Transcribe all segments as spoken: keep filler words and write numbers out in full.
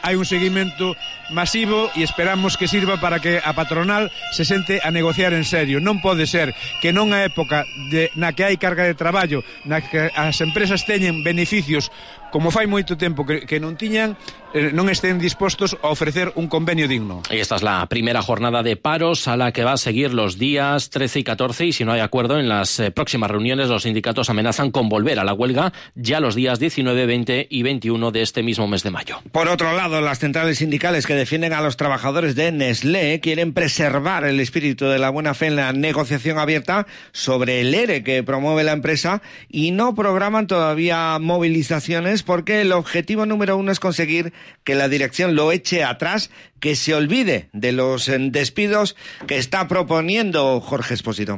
hai un seguimento masivo e esperamos que sirva para que a patronal se sente a negociar en serio. Non pode ser que nunha época de, na que hai carga de traballo, na que as empresas teñen beneficios como fai moito tempo que, que non tiñan, eh, non estén dispostos a ofrecer un convenio digno. Y esta es la primera jornada de paros a la que va a seguir los días trece y catorce, y si no hay acuerdo en las eh, próximas reuniones, los sindicatos amenazan con volver a la huelga ya los días diecinueve, veinte y veintiuno de este mismo mes de mayo. Por otro lado, las centrales sindicales que defienden a los trabajadores de Nestlé quieren preservar el espíritu de la buena fe en la negociación abierta sobre el E R E que promueve la empresa y no programan todavía movilizaciones porque el objetivo número uno es conseguir que la dirección lo eche atrás, que se olvide de los despidos que está proponiendo Jorge Expósito.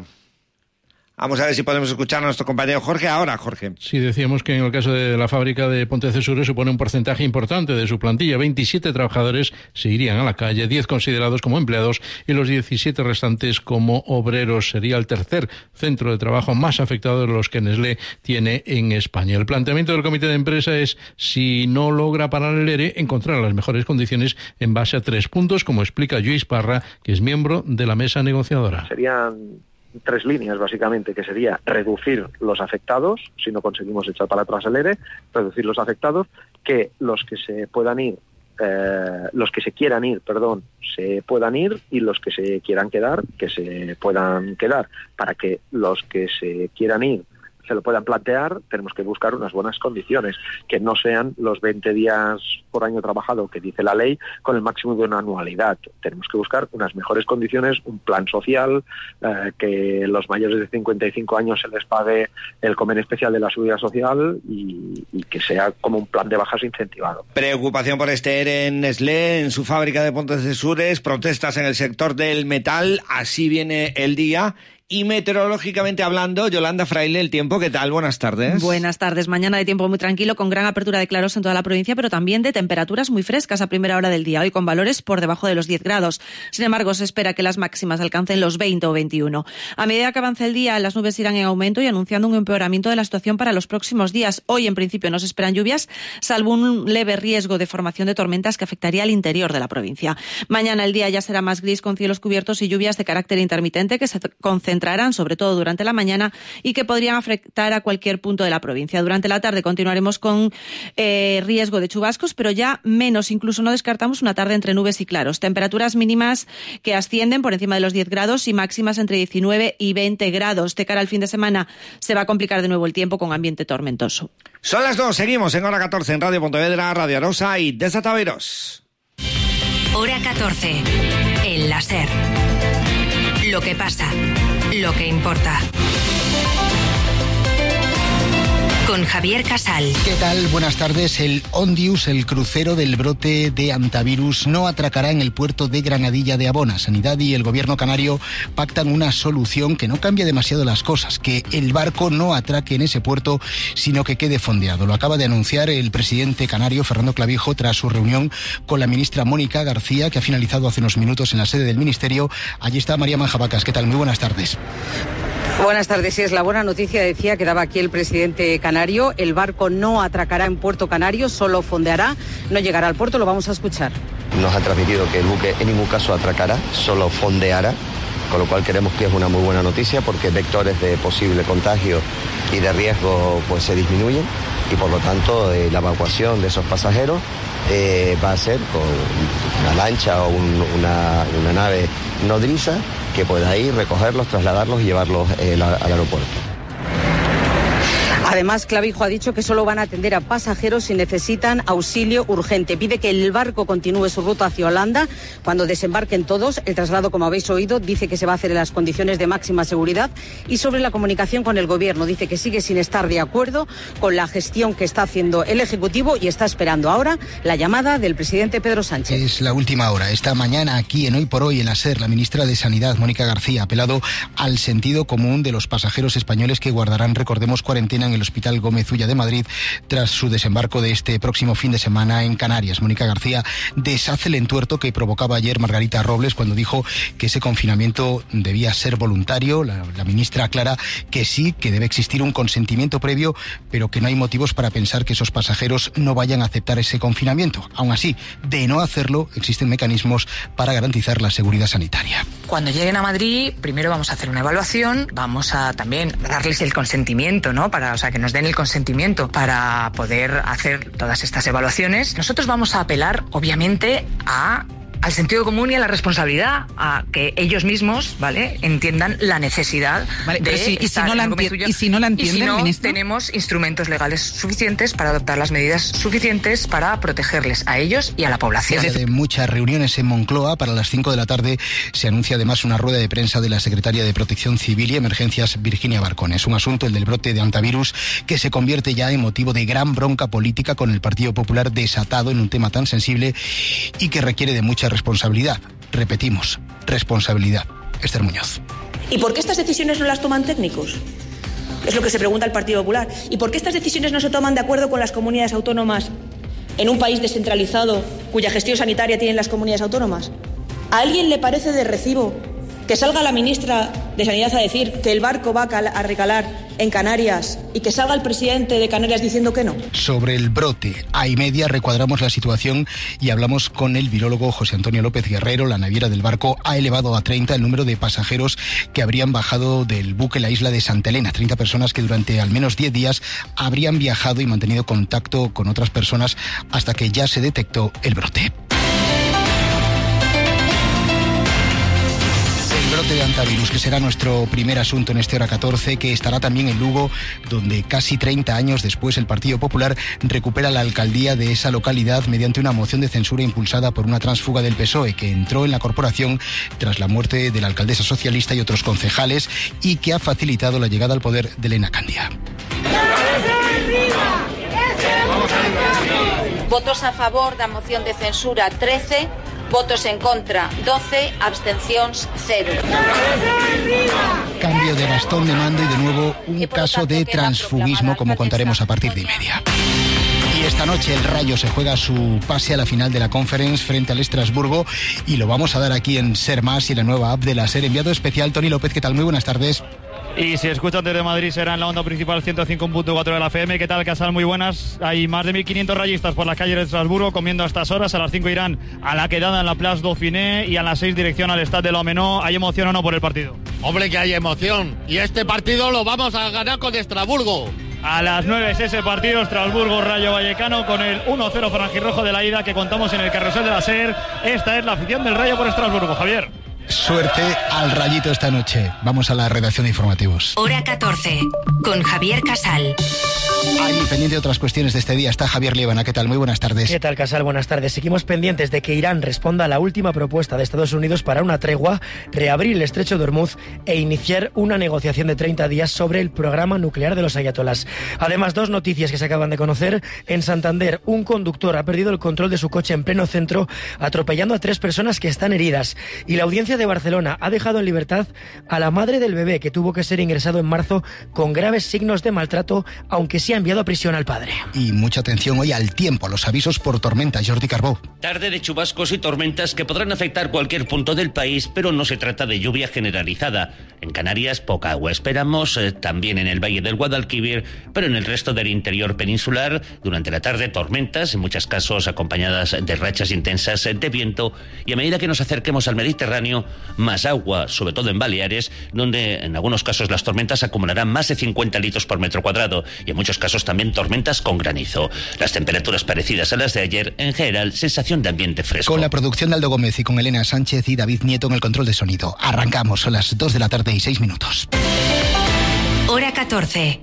Vamos a ver si podemos escuchar a nuestro compañero Jorge ahora, Jorge. Sí, decíamos que en el caso de la fábrica de Pontecesures supone un porcentaje importante de su plantilla. veintisiete trabajadores se irían a la calle, diez considerados como empleados y los diecisiete restantes como obreros. Sería el tercer centro de trabajo más afectado de los que Nestlé tiene en España. El planteamiento del comité de empresa es, si no logra parar el E R E, encontrar las mejores condiciones en base a tres puntos, como explica Lluís Parra, que es miembro de la mesa negociadora. Serían tres líneas, básicamente, que sería reducir los afectados, si no conseguimos echar para atrás el E R E, reducir los afectados, que los que se puedan ir, eh, los que se quieran ir, perdón, se puedan ir, y los que se quieran quedar, que se puedan quedar. Para que los que se quieran ir se lo puedan plantear, tenemos que buscar unas buenas condiciones, que no sean los veinte días por año trabajado que dice la ley, con el máximo de una anualidad. Tenemos que buscar unas mejores condiciones, un plan social, eh, que los mayores de cincuenta y cinco años se les pague el convenio especial de la seguridad social y, y que sea como un plan de bajas incentivado. Preocupación por este E R E en Nestlé, en su fábrica de Pontecesures, protestas en el sector del metal, así viene el día. Y meteorológicamente hablando, Yolanda Fraile, el tiempo, ¿qué tal? Buenas tardes. Buenas tardes. Mañana de tiempo muy tranquilo, con gran apertura de claros en toda la provincia, pero también de temperaturas muy frescas a primera hora del día, hoy con valores por debajo de los diez grados. Sin embargo, se espera que las máximas alcancen los veinte o veintiuno. A medida que avance el día, las nubes irán en aumento y anunciando un empeoramiento de la situación para los próximos días. Hoy, en principio, no se esperan lluvias, salvo un leve riesgo de formación de tormentas que afectaría al interior de la provincia. Mañana el día ya será más gris, con cielos cubiertos y lluvias de carácter intermitente que se concentrarán sobre todo durante la mañana y que podrían afectar a cualquier punto de la provincia. Durante la tarde continuaremos con eh, riesgo de chubascos, pero ya menos. Incluso no descartamos una tarde entre nubes y claros. Temperaturas mínimas que ascienden por encima de los diez grados y máximas entre diecinueve y veinte grados. De cara al fin de semana se va a complicar de nuevo el tiempo con ambiente tormentoso. Son las dos, seguimos en Hora catorce en Radio Pontevedra, Radio Arosa y desde Taveros. Hora catorce, el láser. Lo que pasa, lo que importa. Con Javier Casal. ¿Qué tal? Buenas tardes. El Ondius, el crucero del brote de antivirus, no atracará en el puerto de Granadilla de Abona. Sanidad y el gobierno canario pactan una solución que no cambia demasiado las cosas, que el barco no atraque en ese puerto, sino que quede fondeado. Lo acaba de anunciar el presidente canario, Fernando Clavijo, tras su reunión con la ministra Mónica García, que ha finalizado hace unos minutos en la sede del ministerio. Allí está María Manjabacas. ¿Qué tal? Muy buenas tardes. Buenas tardes. Sí, es la buena noticia, decía, que daba aquí el presidente canario. El barco no atracará en Puerto Canario, solo fondeará, no llegará al puerto. Lo vamos a escuchar. Nos ha transmitido que el buque en ningún caso atracará, solo fondeará, con lo cual creemos que es una muy buena noticia porque vectores de posible contagio y de riesgo pues se disminuyen y por lo tanto eh, la evacuación de esos pasajeros eh, va a ser con una lancha o un, una, una nave nodriza que pueda ir, recogerlos, trasladarlos y llevarlos eh, la, al aeropuerto. Además, Clavijo ha dicho que solo van a atender a pasajeros si necesitan auxilio urgente. Pide que el barco continúe su ruta hacia Holanda. Cuando desembarquen todos, el traslado, como habéis oído, dice que se va a hacer en las condiciones de máxima seguridad. Y sobre la comunicación con el gobierno, dice que sigue sin estar de acuerdo con la gestión que está haciendo el Ejecutivo y está esperando ahora la llamada del presidente Pedro Sánchez. Es la última hora. Esta mañana, aquí en Hoy por Hoy, en la SER, la ministra de Sanidad, Mónica García, ha apelado al sentido común de los pasajeros españoles que guardarán, recordemos, cuarentena en el Hospital Gómez Ulla de Madrid tras su desembarco de este próximo fin de semana en Canarias. Mónica García deshace el entuerto que provocaba ayer Margarita Robles cuando dijo que ese confinamiento debía ser voluntario. La, la ministra aclara que sí, que debe existir un consentimiento previo, pero que no hay motivos para pensar que esos pasajeros no vayan a aceptar ese confinamiento. Aún así, de no hacerlo, existen mecanismos para garantizar la seguridad sanitaria. Cuando lleguen a Madrid, primero vamos a hacer una evaluación, vamos a también darles el consentimiento, ¿no? Para, o sea, que nos den el consentimiento para poder hacer todas estas evaluaciones. Nosotros vamos a apelar, obviamente, a al sentido común y a la responsabilidad, a que ellos mismos, ¿vale?, entiendan la necesidad vale, de si, y, si no la enti- y si no la entienden, y si no, ministro, tenemos instrumentos legales suficientes para adoptar las medidas suficientes para protegerles a ellos y a la población. De muchas reuniones en Moncloa, para las cinco de la tarde se anuncia además una rueda de prensa de la secretaria de Protección Civil y Emergencias, Virginia Barcón. Es un asunto, el del brote de hantavirus, que se convierte ya en motivo de gran bronca política, con el Partido Popular desatado en un tema tan sensible y que requiere de mucha responsabilidad. Repetimos, responsabilidad. Esther Muñoz. ¿Y por qué estas decisiones no las toman técnicos? Es lo que se pregunta el Partido Popular. ¿Y por qué estas decisiones no se toman de acuerdo con las comunidades autónomas en un país descentralizado cuya gestión sanitaria tienen las comunidades autónomas? ¿A alguien le parece de recibo que salga la ministra de Sanidad a decir que el barco va a recalar en Canarias y que salga el presidente de Canarias diciendo que no? Sobre el brote, a y media recuadramos la situación y hablamos con el virólogo José Antonio López Guerrero. La naviera del barco ha elevado a treinta el número de pasajeros que habrían bajado del buque la isla de Santa Elena. treinta personas que durante al menos diez días habrían viajado y mantenido contacto con otras personas hasta que ya se detectó el brote. Brote de hantavirus, que será nuestro primer asunto en este Hora catorce, que estará también en Lugo, donde casi treinta años después el Partido Popular recupera la alcaldía de esa localidad mediante una moción de censura impulsada por una tránsfuga del P S O E que entró en la corporación tras la muerte de la alcaldesa socialista y otros concejales, y que ha facilitado la llegada al poder de Elena Candia. Votos a favor da moción de censura trece, votos en contra doce, abstencións cero. Cambio de bastón de mando y de nuevo un caso de transfugismo, como contaremos a partir de y media. Y esta noche el Rayo se juega su pase a la final de la Conference frente al Estrasburgo, y lo vamos a dar aquí en Ser Más y la nueva app de la SER. Enviado especial Tony López, ¿qué tal? Muy buenas tardes. Y si escuchan desde Madrid será en la onda principal ciento cinco punto cuatro de la F M. ¿Qué tal, Casal? Muy buenas. Hay más de mil quinientos rayistas por las calles de Estrasburgo comiendo a estas horas. A las cinco irán a la quedada en la Place Dauphiné y a las seis dirección al Stade de l'Homenot. ¿Hay emoción o no por el partido? Hombre, que hay emoción. Y este partido lo vamos a ganar con Estrasburgo. A las nueve es ese partido, Estrasburgo-Rayo Vallecano, con el uno cero franjirrojo de la ida que contamos en el carrusel de la SER. Esta es la afición del Rayo por Estrasburgo. Javier. Suerte al Rayito esta noche. Vamos a la redacción de informativos. Hora catorce, con Javier Casal. Ahí, pendiente de otras cuestiones de este día, está Javier Liebana. ¿Qué tal? Muy buenas tardes. ¿Qué tal, Casal? Buenas tardes. Seguimos pendientes de que Irán responda a la última propuesta de Estados Unidos para una tregua, reabrir el estrecho de Hormuz e iniciar una negociación de treinta días sobre el programa nuclear de los ayatolás. Además, dos noticias que se acaban de conocer. En Santander, un conductor ha perdido el control de su coche en pleno centro, atropellando a tres personas que están heridas. Y la audiencia de Barcelona ha dejado en libertad a la madre del bebé, que tuvo que ser ingresado en marzo con graves signos de maltrato, aunque sí ha enviado a prisión al padre. Y mucha atención hoy al tiempo, a los avisos por tormenta. Jordi Carbó. Tarde de chubascos y tormentas que podrán afectar cualquier punto del país, pero no se trata de lluvia generalizada. En Canarias poca agua esperamos, eh, también en el Valle del Guadalquivir, pero en el resto del interior peninsular durante la tarde tormentas, en muchos casos acompañadas de rachas intensas de viento, y a medida que nos acerquemos al Mediterráneo, más agua, sobre todo en Baleares, donde en algunos casos las tormentas acumularán más de cincuenta litros por metro cuadrado, y en muchos casos también tormentas con granizo. Las temperaturas parecidas a las de ayer, en general, sensación de ambiente fresco. Con la producción de Aldo Gómez y con Elena Sánchez y David Nieto en el control de sonido. Arrancamos, son las dos de la tarde y seis minutos. Hora catorce.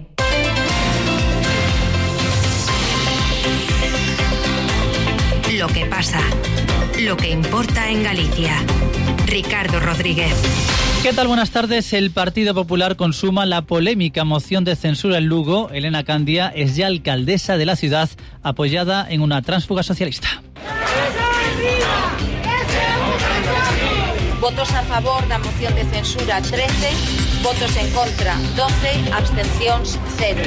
Lo que pasa, lo que importa en Galicia. Ricardo Rodríguez. ¿Qué tal? Buenas tardes. El Partido Popular consuma la polémica moción de censura en Lugo. Elena Candia es ya alcaldesa de la ciudad, apoyada en una tránsfuga socialista. Votos a favor da moción de censura trece, votos en contra, doce, abstencións, cero.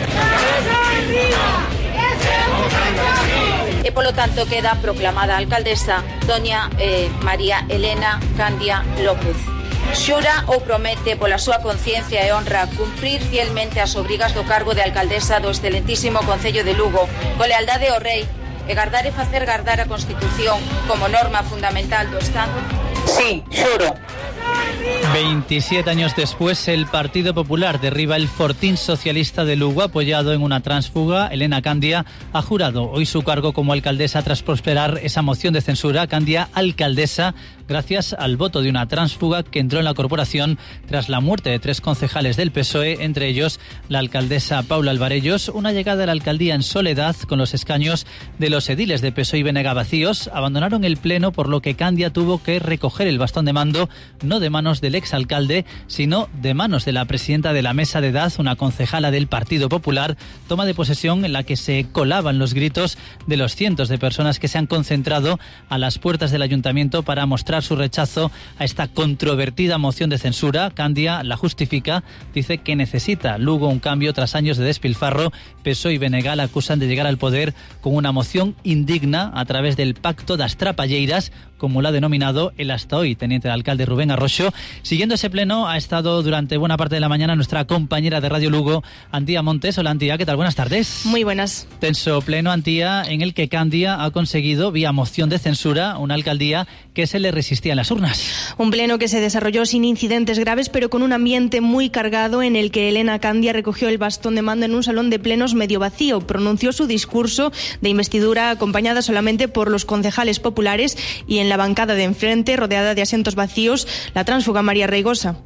E polo tanto queda proclamada a alcaldesa doña eh, María Elena Candia López. Xura ou promete pola súa conciencia e honra cumprir fielmente as obrigas do cargo de alcaldesa do excelentísimo Concello de Lugo, con lealdade ao rei e gardar e facer gardar a Constitución como norma fundamental do Estado? Sí, xuro. veintisiete años después, el Partido Popular derriba el fortín socialista de Lugo, apoyado en una tránsfuga. Elena Candia ha jurado hoy su cargo como alcaldesa tras prosperar esa moción de censura. Candia, alcaldesa, gracias al voto de una tránsfuga que entró en la corporación tras la muerte de tres concejales del P S O E, entre ellos la alcaldesa Paula Alvarellos. Una llegada a la alcaldía en soledad, con los escaños de los ediles de P S O E y B N G vacíos. Abandonaron el pleno, por lo que Candia tuvo que recoger el bastón de mando, no de manos del exalcalde, sino de manos de la presidenta de la mesa de edad, una concejala del Partido Popular. Toma de posesión en la que se colaban los gritos de los cientos de personas que se han concentrado a las puertas del ayuntamiento para mostrar su rechazo a esta controvertida moción de censura. Candia la justifica, dice que necesita Lugo un cambio tras años de despilfarro. P S O E y B N G la acusan de llegar al poder con una moción indigna a través del Pacto das Trapalleiras, como lo ha denominado el hasta hoy teniente de alcalde Rubén Arroxo. Siguiendo ese pleno ha estado durante buena parte de la mañana nuestra compañera de Radio Lugo, Antía Montes. Hola, Antía, ¿qué tal? Buenas tardes. Muy buenas. Tenso pleno, Antía, en el que Candia ha conseguido, vía moción de censura, una alcaldía que se le resistía en las urnas. Un pleno que se desarrolló sin incidentes graves, pero con un ambiente muy cargado, en el que Elena Candia recogió el bastón de mando en un salón de plenos medio vacío. Pronunció su discurso de investidura acompañada solamente por los concejales populares, y en la bancada de enfrente, rodeada de asientos vacíos, la tránsfuga María Reigosa.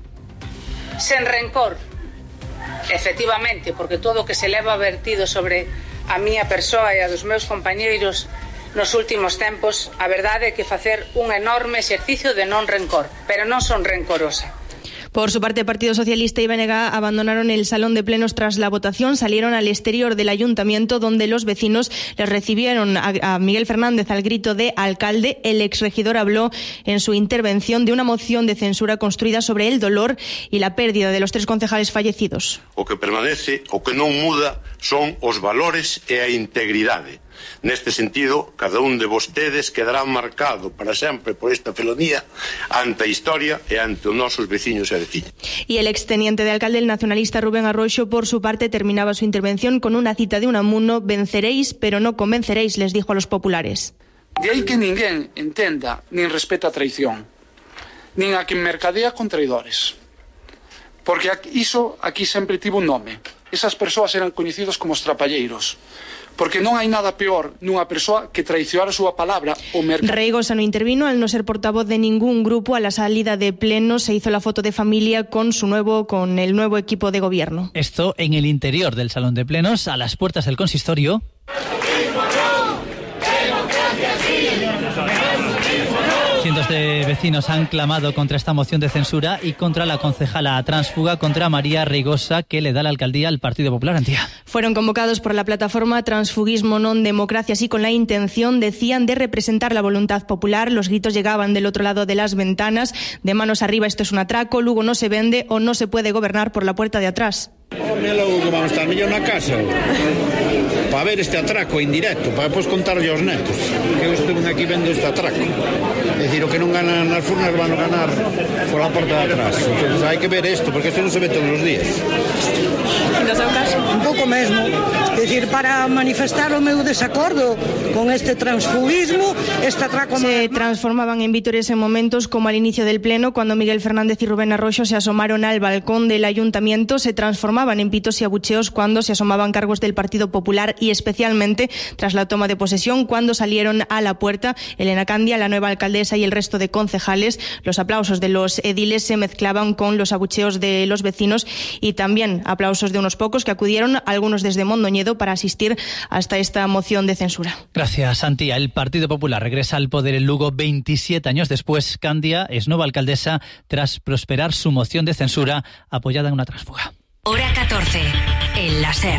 Sen rencor, efectivamente, porque todo o que se leva vertido sobre a miña persoa e a dos meus compañeiros nos últimos tempos, a verdade é que facer un enorme exercicio de non rencor, pero non son rencorosa. Por su parte, el Partido Socialista y B N G abandonaron el salón de plenos tras la votación, salieron al exterior del ayuntamiento, donde los vecinos les recibieron a, a Miguel Fernández al grito de alcalde. El exregidor habló en su intervención de una moción de censura construida sobre el dolor y la pérdida de los tres concejales fallecidos. O que permanece, o que non muda, son os valores e a integridade. Neste sentido, cada un de vostedes quedará marcado para sempre por esta felonía ante a historia e ante os nosos veciños e veciñas. Y el exteniente de alcalde, el nacionalista Rubén Arroxo, por su parte, terminaba su intervención con una cita de Unamuno: venceréis, pero no convenceréis, les dijo a los populares. De aí que ninguén entenda nin respeta a traición, nin a quen mercadea con traidores. Porque iso aquí sempre tivo un nome. Esas persoas eran coñecidos como os trapalleiros. Porque non hai nada peor nunha persoa que traicionar a súa palabra o mercado. Reigosa no intervino, al no ser portavoz de ningún grupo. A la salida de pleno se hizo la foto de familia con su nuevo con el nuevo equipo de gobierno. Esto en el interior del salón de plenos, a las puertas del consistorio. Cientos de vecinos han clamado contra esta moción de censura y contra la concejala tránsfuga, contra María Reigosa, que le da la alcaldía al Partido Popular. Antía. Fueron convocados por la plataforma Transfugismo Non Democracia, así con la intención, decían, de representar la voluntad popular. Los gritos llegaban del otro lado de las ventanas: de manos arriba, esto es un atraco, Lugo no se vende o no se puede gobernar por la puerta de atrás. Oh, mira logo que vamos a estar mellor na casa para ver este atraco indirecto, para depois contarlle aos netos que eu estuve aquí vendo este atraco. É dicir, o que non ganan nas furnas van a ganar por la porta de atrás. Entonces hai que ver isto, porque isto non se ve todos os días. No seu caso, un pouco mesmo, é dicir, para manifestar o meu desacordo con este transfugismo, este atraco. Se transformaban en vítores en momentos como al inicio del pleno, cuando Miguel Fernández y Rubén Arroxo se asomaron al balcón del ayuntamiento. Se transformaban en pitos y abucheos cuando se asomaban cargos del Partido Popular, y especialmente tras la toma de posesión, cuando salieron a la puerta Elena Candia, la nueva alcaldesa, y el resto de concejales. Los aplausos de los ediles se mezclaban con los abucheos de los vecinos, y también aplausos de unos pocos que acudieron, algunos desde Mondoñedo, para asistir hasta esta moción de censura. Gracias, Antía. El Partido Popular regresa al poder en Lugo veintisiete años después. Candia es nueva alcaldesa tras prosperar su moción de censura apoyada en una tránsfuga. Hora catorce, el láser.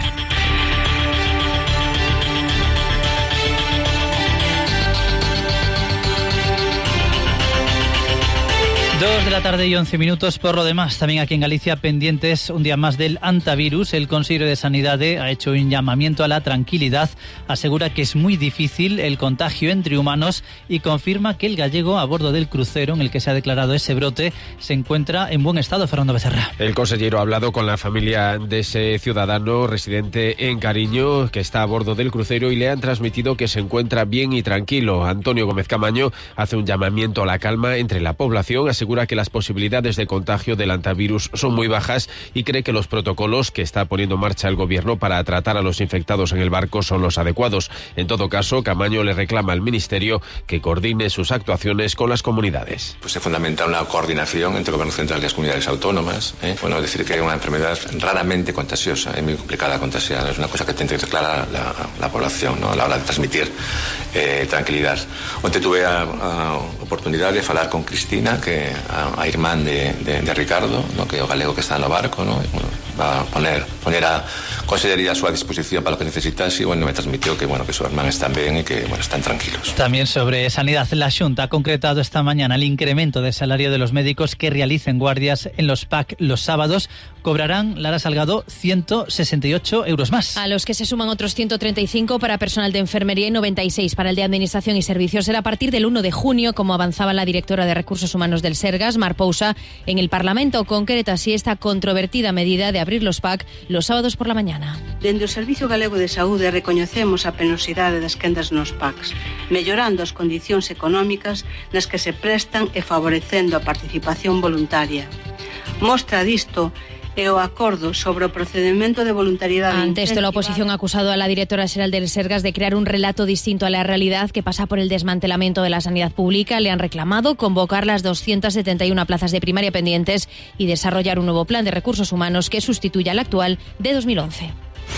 Dos de la tarde y once minutos. Por lo demás, también aquí en Galicia, pendientes un día más del antivirus. El Consello de Sanidad ha hecho un llamamiento a la tranquilidad. Asegura que es muy difícil el contagio entre humanos y confirma que el gallego a bordo del crucero en el que se ha declarado ese brote se encuentra en buen estado. Fernando Becerra. El consejero ha hablado con la familia de ese ciudadano residente en Cariño que está a bordo del crucero y le han transmitido que se encuentra bien y tranquilo. Antonio Gómez Camaño hace un llamamiento a la calma entre la población. Asegura que las posibilidades de contagio del antivirus son muy bajas y cree que los protocolos que está poniendo en marcha el gobierno para tratar a los infectados en el barco son los adecuados. En todo caso, Camaño le reclama al Ministerio que coordine sus actuaciones con las comunidades. Pues se fundamenta una coordinación entre el Gobierno central y las comunidades autónomas. ¿eh? Bueno, es decir, que hay una enfermedad raramente contagiosa, es muy complicada contagiar, es una cosa que tiene que declarar la, la, la población, ¿no? A la hora de transmitir eh, tranquilidad. Onte tuve a, a oportunidad de hablar con Cristina, que a, a irmán de, de, de Ricardo, ¿no? Que é o galego que está no barco, ¿no? Y, bueno, va a poner, poner a Consellería a súa disposición para lo que necesitase y bueno, me transmitió que bueno, que su hermano están bien y que bueno, están tranquilos. También sobre sanidad, la Xunta ha concretado esta mañana el incremento del salario de los médicos que realicen guardias en los P A C los sábados. Cobrarán, Lara Salgado, ciento sesenta y ocho euros más. A los que se suman otros ciento treinta y cinco para personal de enfermería y noventa y seis para el de administración y servicios. Será a partir del uno de junio, como avanzaba la directora de Recursos Humanos del Sergas, Mar Pousa, en el Parlamento. Concreta así esta controvertida medida de abrir los P A C los sábados por la mañana. Dende o Servicio Galego de Saúde recoñecemos a penosidade das quendas nos P A Cs, mellorando as condicións económicas nas que se prestan e favorecendo a participación voluntaria. Mostra disto e o acordo sobre o procedimento de voluntariedade. Ante esto, la oposición ha acusado a la directora xeral del Sergas de crear un relato distinto a la realidad que pasa por el desmantelamiento de la sanidad pública. Le han reclamado convocar las doscientas setenta y una plazas de primaria pendientes y desarrollar un nuevo plan de recursos humanos que sustituya al actual de dos mil once.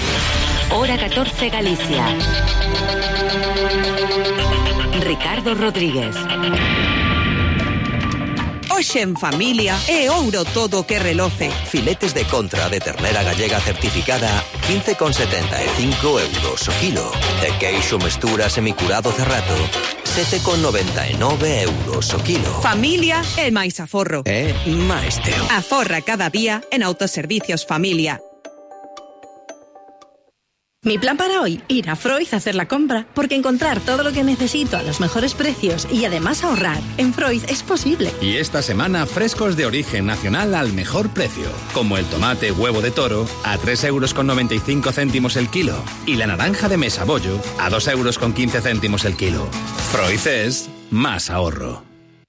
Hora catorce Galicia. Ricardo Rodríguez. Hoxe en familia é ouro todo que reloce. Filetes de contra de ternera gallega certificada quince con setenta e cinco euros o kilo. De queixo mestura semicurado cerrato sete con noventa e nove euros o kilo. Familia é máis aforro. É máis teo. Aforra cada día en Autoservicios Familia. Mi plan para hoy, ir a Freud a hacer la compra, porque encontrar todo lo que necesito a los mejores precios y además ahorrar en Freud es posible. Y esta semana, frescos de origen nacional al mejor precio, como el tomate huevo de toro a tres euros con noventa y cinco céntimos el kilo y la naranja de mesa bollo a dos euros con quince céntimos el kilo. Freud es más ahorro.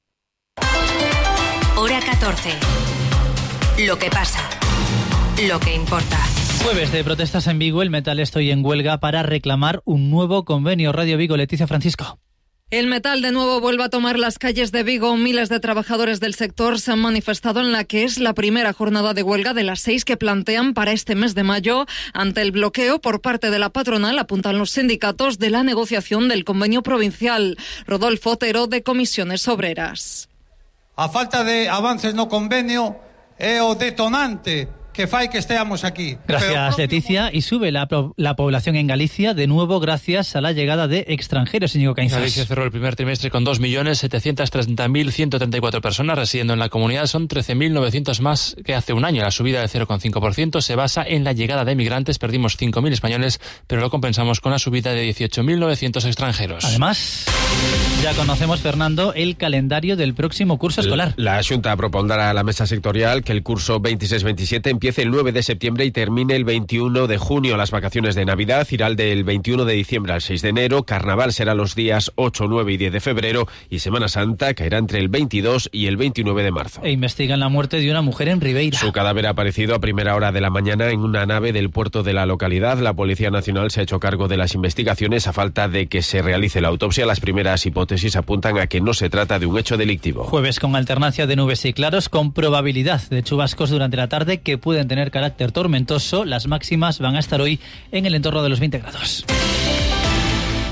Hora catorce. Lo que pasa, lo que importa. Jueves de protestas en Vigo, el metal estoy en huelga para reclamar un nuevo convenio. Radio Vigo, Leticia Francisco. El metal de nuevo vuelve a tomar las calles de Vigo. Miles de trabajadores del sector se han manifestado en la que es la primera jornada de huelga de las seis que plantean para este mes de mayo. Ante el bloqueo por parte de la patronal, apuntan los sindicatos de la negociación del convenio provincial. Rodolfo Otero, de Comisiones Obreras. A falta de avances no convenio é o detonante que fai que esteamos aquí. Gracias, Pero... Leticia. Y sube la, la población en Galicia de nuevo gracias a la llegada de extranjeros, señor Cainzas. Galicia cerró el primer trimestre con dos millones setecientos treinta mil ciento treinta y cuatro personas residiendo en la comunidad. Son trece mil novecientos más que hace un año. La subida de cero coma cinco por ciento se basa en la llegada de migrantes. Perdimos cinco mil españoles, pero lo compensamos con la subida de dieciocho mil novecientos extranjeros. Además, ya conocemos, Fernando, el calendario del próximo curso escolar. La Xunta propondrá a la mesa sectorial que el curso veintiséis veintisiete empiece el nueve de septiembre y termine el veintiuno de junio. Las vacaciones de Navidad irán del veintiuno de diciembre al seis de enero. Carnaval será los días ocho, nueve y diez de febrero. Y Semana Santa caerá entre el veintidós y el veintinueve de marzo. E investigan la muerte de una mujer en Ribeira. Su cadáver ha aparecido a primera hora de la mañana en una nave del puerto de la localidad. La Policía Nacional se ha hecho cargo de las investigaciones. A falta de que se realice la autopsia, las primeras hipótesis apuntan a que no se trata de un hecho delictivo. Jueves con alternancia de nubes y claros, con probabilidad de chubascos durante la tarde que pueden tener carácter tormentoso. Las máximas van a estar hoy en el entorno de los veinte grados.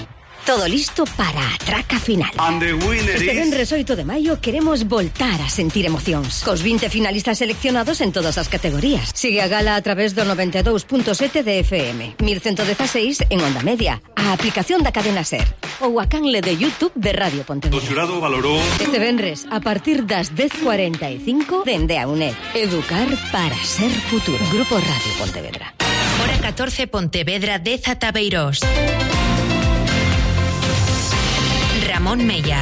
Todo listo para a traca final. Este venres oito de maio queremos voltar a sentir emocións. Cos vinte finalistas seleccionados en todas as categorías. Sigue a gala a través do noventa e dous punto sete de F M, mil ciento dieciséis en onda media, a aplicación da cadena SER ou a canle de YouTube de Radio Pontevedra. O xurado valorou... Este venres, a partir das dez cuarenta e cinco, dende a UNED. Educar para ser futuro. Grupo Radio Pontevedra. Hora catorce, Pontevedra, dez Atabeirós. Ramón Mella.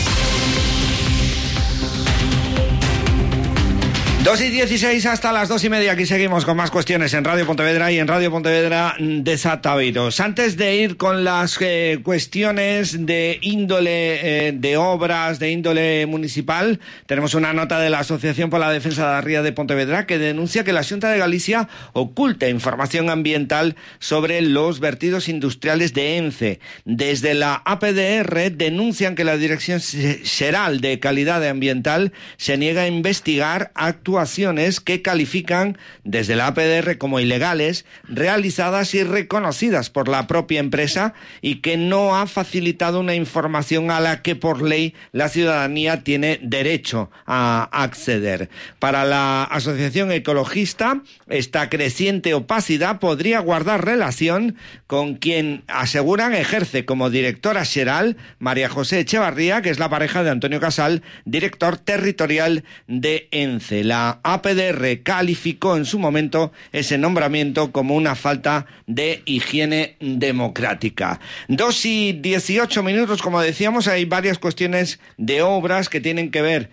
dos y dieciséis hasta las dos y media. Aquí seguimos con más cuestiones en Radio Pontevedra y en Radio Pontevedra Desataviros. Antes de ir con las eh, cuestiones de índole eh, de obras, de índole municipal, tenemos una nota de la Asociación por la Defensa da Ría de Pontevedra que denuncia que la Xunta de Galicia oculta información ambiental sobre los vertidos industriales de ENCE. Desde la A P D R denuncian que la Dirección Xeral de Calidad Ambiental se niega a investigar actuaciones que califican desde la A P D R como ilegales, realizadas y reconocidas por la propia empresa y que no ha facilitado una información a la que por ley la ciudadanía tiene derecho a acceder. Para la Asociación Ecologista, esta creciente opacidad podría guardar relación con quien aseguran ejerce como directora xeral María José Echevarría, que es la pareja de Antonio Casal, director territorial de ENCE. La A P D R calificó en su momento ese nombramiento como una falta de higiene democrática. Dos y dieciocho minutos, como decíamos, hay varias cuestiones de obras que tienen que ver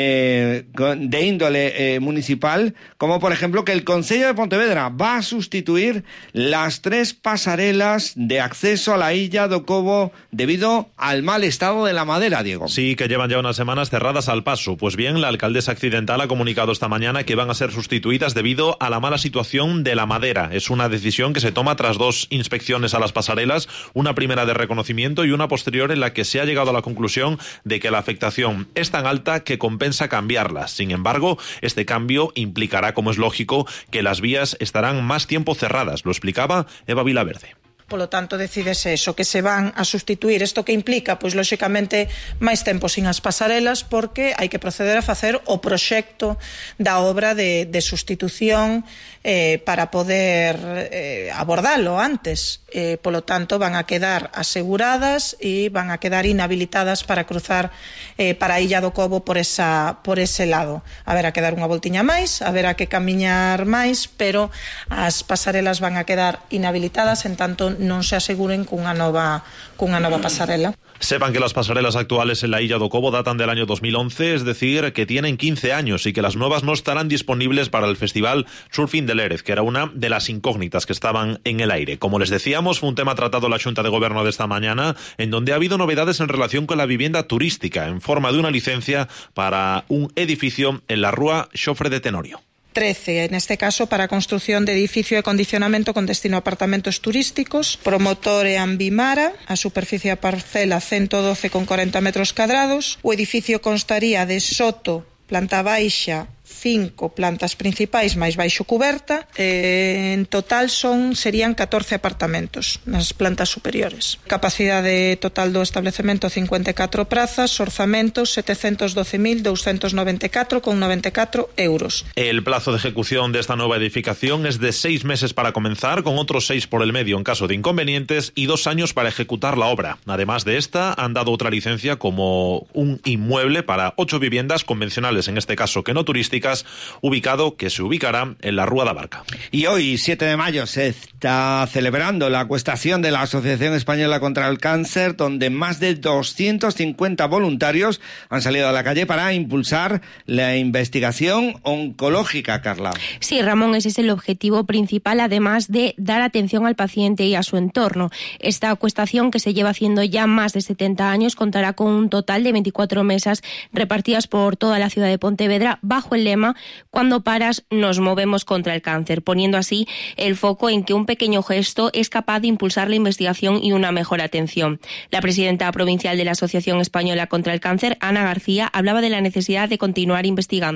eh, con, de índole eh, municipal, como por ejemplo que el Concello de Pontevedra va a sustituir las tres pasarelas de acceso a la Illa do Cobo debido al mal estado de la madera, Diego. Sí, que llevan ya unas semanas cerradas al paso. Pues bien, la alcaldesa accidental ha comunicado esta mañana que van a ser sustituidas debido a la mala situación de la madera. Es una decisión que se toma tras dos inspecciones a las pasarelas, una primera de reconocimiento y una posterior en la que se ha llegado a la conclusión de que la afectación es tan alta que compensa cambiarlas. Sin embargo, este cambio implicará, como es lógico, que las vías estarán más tiempo cerradas. Lo explicaba Eva Vilaverde. Polo tanto, decídese eso, que se van a sustituir. Isto que implica, pois, lóxicamente, máis tempo sin as pasarelas, porque hai que proceder a facer o proxecto da obra de, de sustitución eh, para poder eh, abordalo antes. Eh, polo tanto, van a quedar aseguradas e van a quedar inhabilitadas para cruzar eh, para a Illa do Cobo por, esa, por ese lado. Haberá que dar unha voltiña máis, haberá que camiñar máis, pero as pasarelas van a quedar inhabilitadas en tanto non se aseguren cunha nova, cunha nova pasarela. Sepan que las pasarelas actuales en la Illa do Cobo datan del año dos mil once, es decir, que tienen quince años y que las nuevas no estarán disponibles para el festival Surfing de Lérez, que era una de las incógnitas que estaban en el aire. Como les decíamos, fue un tema tratado en la Xunta de Gobierno de esta mañana, en donde ha habido novedades en relación con la vivienda turística, en forma de una licencia para un edificio en la Rúa Xofre de Tenorio. trece, en este caso para a construción de edificio de acondicionamento con destino a apartamentos turísticos, promotor e Ambimara, a superficie da parcela ciento doce con cuarenta metros cadrados, o edificio constaría de soto, planta baixa, cinco plantas principais máis baixo cuberta, eh, en total son serían catorce apartamentos nas plantas superiores. Capacidade total do establecemento cincuenta e catro prazas, orzamento setecentos doce mil doscientos noventa e catro con noventa e catro euros. El plazo de ejecución de esta nueva edificación es de seis meses para comenzar, con otros seis por el medio en caso de inconvenientes y dos años para ejecutar la obra. Además de esta, han dado otra licencia como un inmueble para ocho viviendas convencionales, en este caso que no turísticas, ubicado que se ubicará en la Rúa da Barca. Y hoy, siete de mayo, se está celebrando la acuestación de la Asociación Española contra el Cáncer, donde más de doscientos cincuenta voluntarios han salido a la calle para impulsar la investigación oncológica, Carla. Sí, Ramón, ese es el objetivo principal, además de dar atención al paciente y a su entorno. Esta acuestación, que se lleva haciendo ya más de setenta años, contará con un total de veinticuatro mesas repartidas por toda la ciudad de Pontevedra, bajo el lema "Cuando paras, nos movemos contra el cáncer", poniendo así el foco en que un pequeño gesto es capaz de impulsar la investigación y una mejor atención. La presidenta provincial de la Asociación Española contra el Cáncer, Ana García, hablaba de la necesidad de continuar investigando.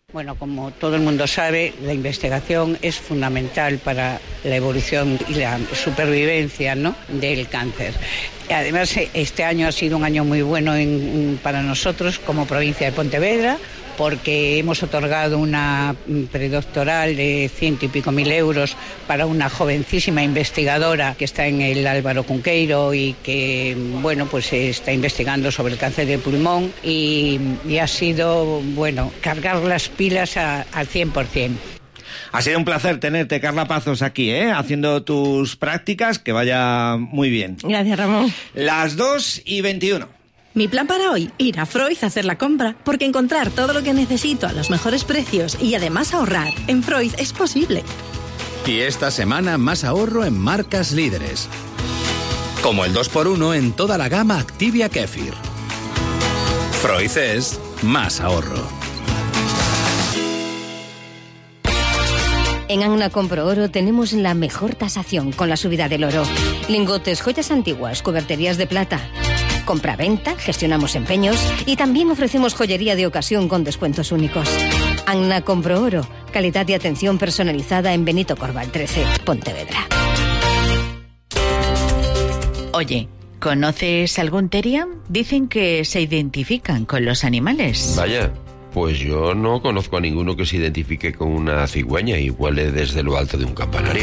Bueno, como todo el mundo sabe, la investigación es fundamental para la evolución y la supervivencia, ¿no?, del cáncer. Además, este año ha sido un año muy bueno en, para nosotros como provincia de Pontevedra, porque hemos otorgado una predoctoral de ciento y pico mil euros para una jovencísima investigadora que está en el Álvaro Cunqueiro y que, bueno, pues está investigando sobre el cáncer de pulmón y, y ha sido, bueno, cargar las pilas a, al cien por ciento. Ha sido un placer tenerte, Carla Pazos, aquí, ¿eh? Haciendo tus prácticas, que vaya muy bien. Gracias, Ramón. Las dos y veintiuno. Mi plan para hoy, ir a Freud a hacer la compra, porque encontrar todo lo que necesito a los mejores precios y además ahorrar en Freud es posible. Y esta semana más ahorro en marcas líderes, como el dos por uno en toda la gama Activia Kefir. Freud es más ahorro. En Anna Compro Oro tenemos la mejor tasación con la subida del oro. Lingotes, joyas antiguas, cuberterías de plata. Compra-venta, gestionamos empeños y también ofrecemos joyería de ocasión con descuentos únicos. Anna Compro Oro, calidad y atención personalizada en Benito Corval trece, Pontevedra. Oye, ¿conoces algún teriam? Dicen que se identifican con los animales. Vaya, pues yo no conozco a ninguno que se identifique con una cigüeña y vuele desde lo alto de un campanario.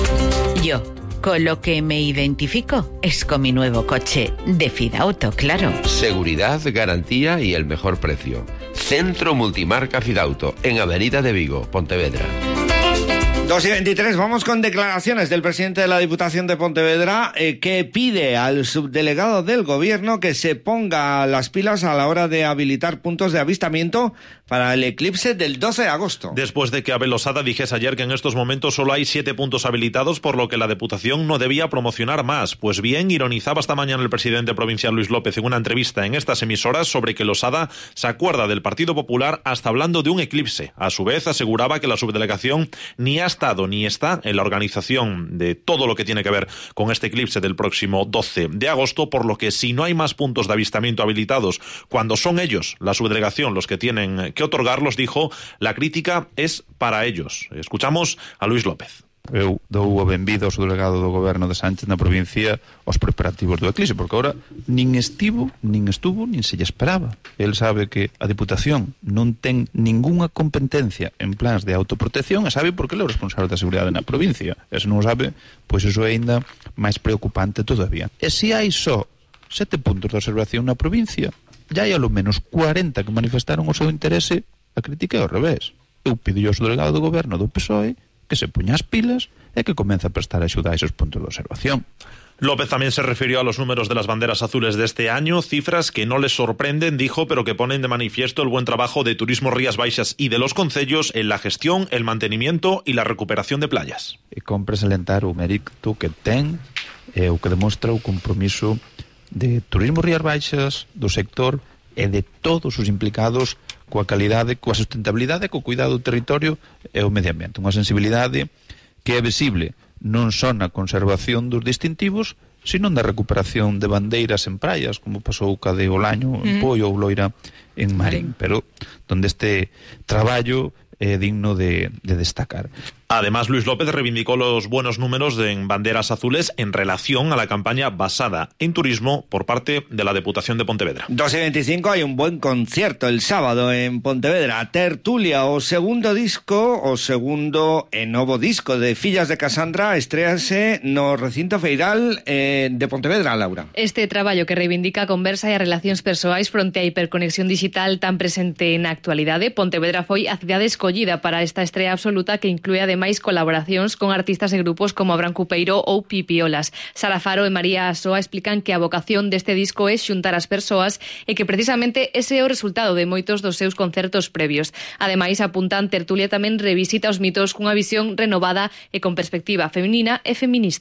Yo. Con lo que me identifico es con mi nuevo coche de Fidauto, claro. Seguridad, garantía y el mejor precio. Centro Multimarca Fidauto, en Avenida de Vigo, Pontevedra. dos y veintitrés, vamos con declaraciones del presidente de la Diputación de Pontevedra eh, que pide al subdelegado del Gobierno que se ponga las pilas a la hora de habilitar puntos de avistamiento para el eclipse del doce de agosto. Después de que Abel Osada dijese ayer que en estos momentos solo hay siete puntos habilitados, por lo que la Diputación no debía promocionar más. Pues bien, ironizaba esta mañana el presidente provincial Luis López en una entrevista en estas emisoras sobre que el Osada se acuerda del Partido Popular hasta hablando de un eclipse. A su vez, aseguraba que la subdelegación ni ha estado ni está en la organización de todo lo que tiene que ver con este eclipse del próximo doce de agosto, por lo que si no hay más puntos de avistamiento habilitados cuando son ellos, la subdelegación, los que tienen que otorgarlos, dijo, la crítica es para ellos. Escuchamos a Luis López. Eu dou o benvido ao subdelegado do Goberno de Sánchez na provincia aos preparativos do eclipse, porque agora nin estivo, nin estuvo, nin se lle esperaba. El sabe que a Diputación non ten ningunha competencia en plans de autoprotección, e sabe porque ele é o responsable da seguridade na provincia. E se non o sabe, pois iso é ainda máis preocupante todavía. E se hai só sete puntos de observación na provincia, já hai ao menos cuarenta que manifestaron o seu interese, a crítica é ao revés. Eu pido ao subdelegado do Goberno do P S O E que se puña as pilas e que comece a prestar axuda a esos puntos de observación. López también se refirió a los números de las banderas azules de este año, cifras que no les sorprenden, dijo, pero que ponen de manifiesto el buen trabajo de Turismo Rías Baixas y de los concellos en la gestión, el mantenimiento y la recuperación de playas. E compre salientar o mérito que ten e o que demostra o compromiso de Turismo Rías Baixas, do sector e de todos os implicados coa calidade, coa sustentabilidade, co cuidado do territorio e o medio ambiente. Unha sensibilidade que é visible non só na conservación dos distintivos, sino na recuperación de bandeiras en praias, como pasou ca de Olaño en Poio ou Loira en Marín, pero donde este traballo é digno de, de destacar. Además, Luis López reivindicó los buenos números de en banderas azules en relación a la campaña basada en turismo por parte de la Diputación de Pontevedra. dos y veinticinco hay un buen concierto el sábado en Pontevedra. Tertulia, o segundo disco, o segundo e novo disco de Fillas de Casandra, estréase no recinto feiral eh, de Pontevedra, Laura. Este traballo que reivindica a conversa e as relacións persoais fronte á hiperconexión digital tan presente na actualidade, Pontevedra foi a cidade escollida para esta estrea absoluta que inclúe ademais máis colaboracións con artistas e grupos como Abraham Cupeiro ou Pipiolas. Sara Faro e María Asoa explican que a vocación deste disco é xuntar as persoas e que precisamente ese é o resultado de moitos dos seus concertos previos. Ademais, apuntan, Tertulia tamén revisita os mitos cunha visión renovada e con perspectiva feminina e feminista.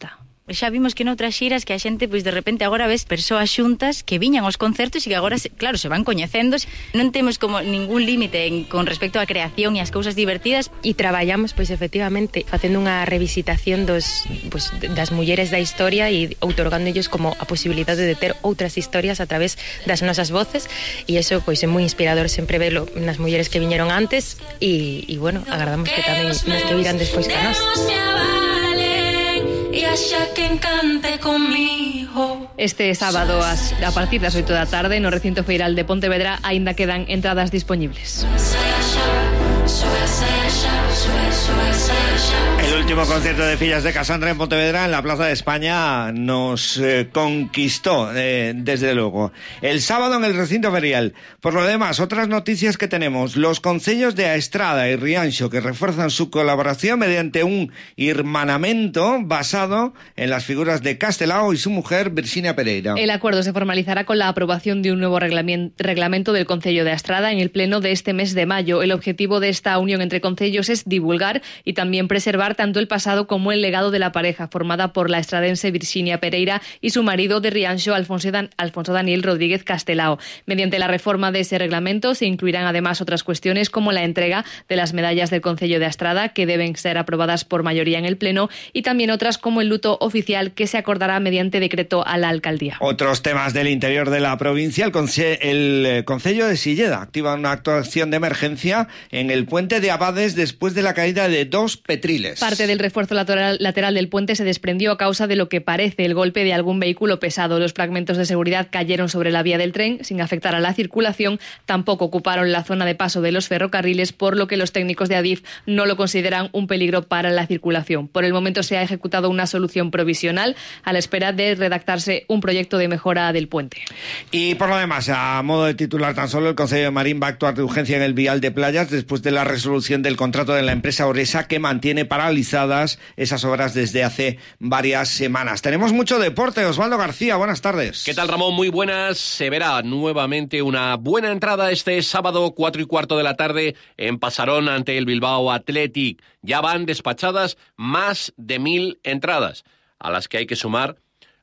Xa vimos que noutras xiras que a xente, pois de repente agora ves persoas xuntas que viñan aos concertos e que agora, claro, se van coñecendo. Non temos como ningún límite en, con respecto á creación e as cousas divertidas. E traballamos, pois efectivamente, facendo unha revisitación dos, pois, das mulleres da historia e outorgándolles como a posibilidade de ter outras historias a través das nosas voces, e eso pois é moi inspirador sempre velo nas mulleres que viñeron antes e, e bueno, agardamos que tamén nas que virán despois que nós. Este sábado a partir das oito da tarde no recinto feiral de Pontevedra aínda quedan entradas disponibles. El último concierto de Fillas de Casandra en Pontevedra, en la Plaza de España, nos eh, conquistó, eh, desde luego. El sábado en el recinto ferial. Por lo demás, otras noticias que tenemos. Los concellos de Aestrada y Rianxo que refuerzan su colaboración mediante un irmanamento basado en las figuras de Castelao y su mujer, Virxinia Pereira. El acuerdo se formalizará con la aprobación de un nuevo reglamento del Concello de Aestrada en el pleno de este mes de mayo. El objetivo de esta unión entre concellos es divulgar y también preservar tanto el pasado como el legado de la pareja, formada por la estradense Virxinia Pereira y su marido de Rianxo, Alfonso, Dan- Alfonso Daniel Rodríguez Castelao. Mediante la reforma de ese reglamento se incluirán además otras cuestiones como la entrega de las medallas del Concello de Aestrada, que deben ser aprobadas por mayoría en el Pleno, y también otras como el luto oficial, que se acordará mediante decreto a la alcaldía. Otros temas del interior de la provincia. El, conce- el Concello de Silleda activa una actuación de emergencia en el puente de Abades después de la caída de dos petriles. Parte del refuerzo lateral, lateral del puente se desprendió a causa de lo que parece el golpe de algún vehículo pesado. Los fragmentos de seguridad cayeron sobre la vía del tren sin afectar a la circulación. Tampoco ocuparon la zona de paso de los ferrocarriles, por lo que los técnicos de Adif no lo consideran un peligro para la circulación. Por el momento se ha ejecutado una solución provisional a la espera de redactarse un proyecto de mejora del puente. Y por lo demás, a modo de titular tan solo, el Concello de Marín va a actuar de urgencia en el vial de Playas después de la resolución del contrato de la empresa Oresa, que mantiene paralizadas esas obras desde hace varias semanas. Tenemos mucho deporte. Osvaldo García, buenas tardes. ¿Qué tal, Ramón? Muy buenas. Se verá nuevamente una buena entrada este sábado, cuatro y cuarto de la tarde, en Pasarón ante el Bilbao Athletic. Ya van despachadas más de mil entradas, a las que hay que sumar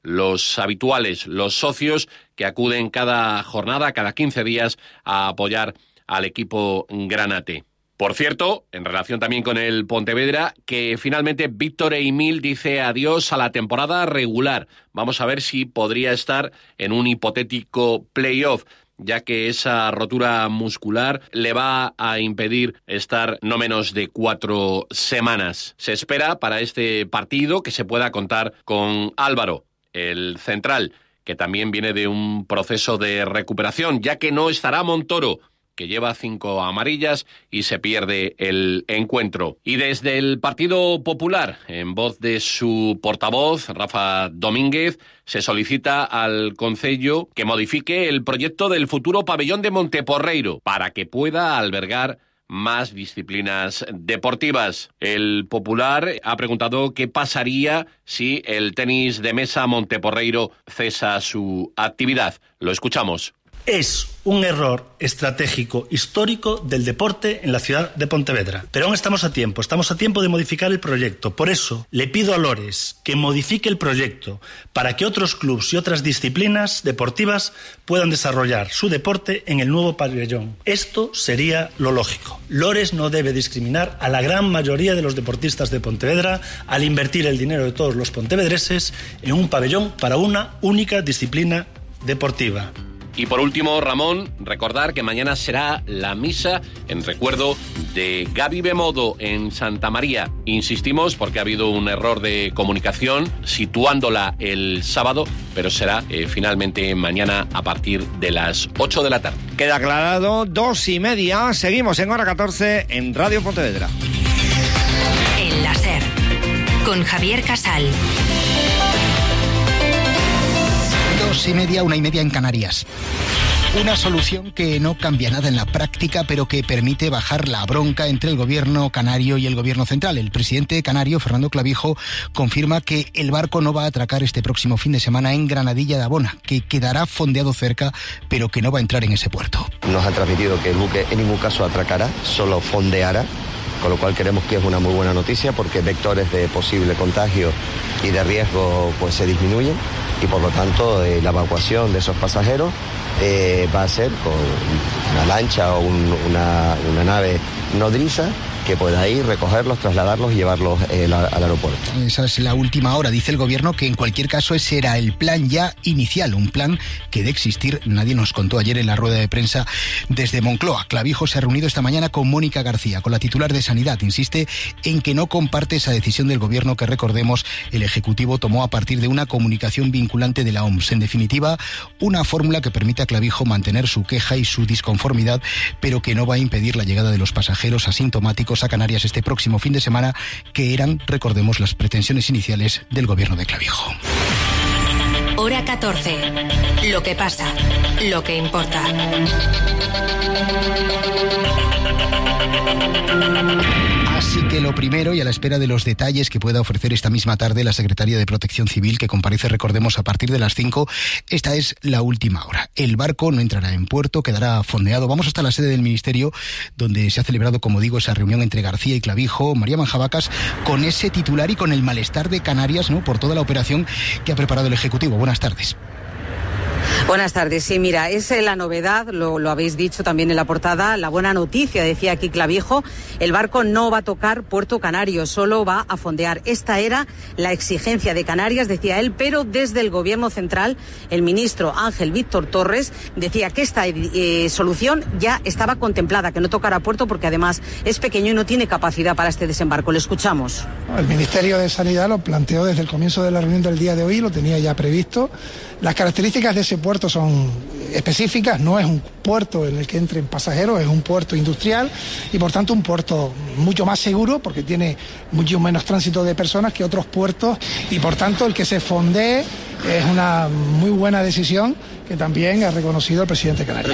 los habituales, los socios que acuden cada jornada, cada quince días, a apoyar al equipo granate. Por cierto, en relación también con el Pontevedra, que finalmente Víctor Eimil dice adiós a la temporada regular. Vamos a ver si podría estar en un hipotético playoff, ya que esa rotura muscular le va a impedir estar no menos de cuatro semanas. Se espera para este partido que se pueda contar con Álvaro, el central, que también viene de un proceso de recuperación, ya que no estará Montoro, que lleva cinco amarillas y se pierde el encuentro. Y desde el Partido Popular, en voz de su portavoz, Rafa Domínguez, se solicita al Concello que modifique el proyecto del futuro pabellón de Monteporreiro para que pueda albergar más disciplinas deportivas. El Popular ha preguntado qué pasaría si el tenis de mesa Monteporreiro cesa su actividad. Lo escuchamos. Es un error estratégico histórico del deporte en la ciudad de Pontevedra. Pero aún estamos a tiempo, estamos a tiempo de modificar el proyecto. Por eso le pido a Lores que modifique el proyecto para que otros clubes y otras disciplinas deportivas puedan desarrollar su deporte en el nuevo pabellón. Esto sería lo lógico. Lores no debe discriminar a la gran mayoría de los deportistas de Pontevedra al invertir el dinero de todos los pontevedreses en un pabellón para una única disciplina deportiva. Y por último, Ramón, recordar que mañana será la misa en recuerdo de Gaby Bemodo en Santa María. Insistimos porque ha habido un error de comunicación situándola el sábado, pero será eh, finalmente mañana a partir de las ocho de la tarde. Queda aclarado, dos y media. Seguimos en hora catorce en Radio Pontevedra. El láser con Javier Casal. Dos y media, una y media en Canarias. Una solución que no cambia nada en la práctica, pero que permite bajar la bronca entre el gobierno canario y el gobierno central. El presidente canario, Fernando Clavijo, confirma que el barco no va a atracar este próximo fin de semana en Granadilla de Abona, que quedará fondeado cerca, pero que no va a entrar en ese puerto. Nos ha transmitido que el buque en ningún caso atracará, solo fondeará con lo cual creemos que es una muy buena noticia porque vectores de posible contagio y de riesgo pues se disminuyen y por lo tanto eh, la evacuación de esos pasajeros eh, va a ser con una lancha o un, una, una nave nodriza que pueda ir, recogerlos, trasladarlos y llevarlos eh, la, al aeropuerto. Esa es la última hora. Dice el gobierno que en cualquier caso ese era el plan ya inicial, un plan que de existir nadie nos contó ayer en la rueda de prensa desde Moncloa. Clavijo se ha reunido esta mañana con Mónica García, con la titular de Sanidad. Insiste en que no comparte esa decisión del gobierno que, recordemos, el Ejecutivo tomó a partir de una comunicación vinculante de la O M S. En definitiva, una fórmula que permite a Clavijo mantener su queja y su disconformidad, pero que no va a impedir la llegada de los pasajeros asintomáticos a Canarias este próximo fin de semana, que eran, recordemos, las pretensiones iniciales del gobierno de Clavijo. Hora catorce. Lo que pasa, lo que importa. Así que lo primero, y a la espera de los detalles que pueda ofrecer esta misma tarde la Secretaría de Protección Civil, que comparece, recordemos, a partir de las cinco, esta es la última hora. El barco no entrará en puerto, quedará fondeado. Vamos hasta la sede del Ministerio, donde se ha celebrado, como digo, esa reunión entre García y Clavijo. María Manjabacas, con ese titular y con el malestar de Canarias, ¿no?, por toda la operación que ha preparado el Ejecutivo. Buenas tardes. Buenas tardes. Sí, mira, es la novedad, lo, lo habéis dicho también en la portada, la buena noticia, decía aquí Clavijo, el barco no va a tocar Puerto Canario, solo va a fondear. Esta era la exigencia de Canarias, decía él, pero desde el Gobierno central, el ministro Ángel Víctor Torres decía que esta eh, solución ya estaba contemplada, que no tocara puerto porque además es pequeño y no tiene capacidad para este desembarco. Le escuchamos. El Ministerio de Sanidad lo planteó desde el comienzo de la reunión del día de hoy, lo tenía ya previsto. Las características de ese puerto son específicas, no es un puerto en el que entren pasajeros, es un puerto industrial y por tanto un puerto mucho más seguro porque tiene mucho menos tránsito de personas que otros puertos y por tanto el que se fondee es una muy buena decisión que también ha reconocido el presidente canario.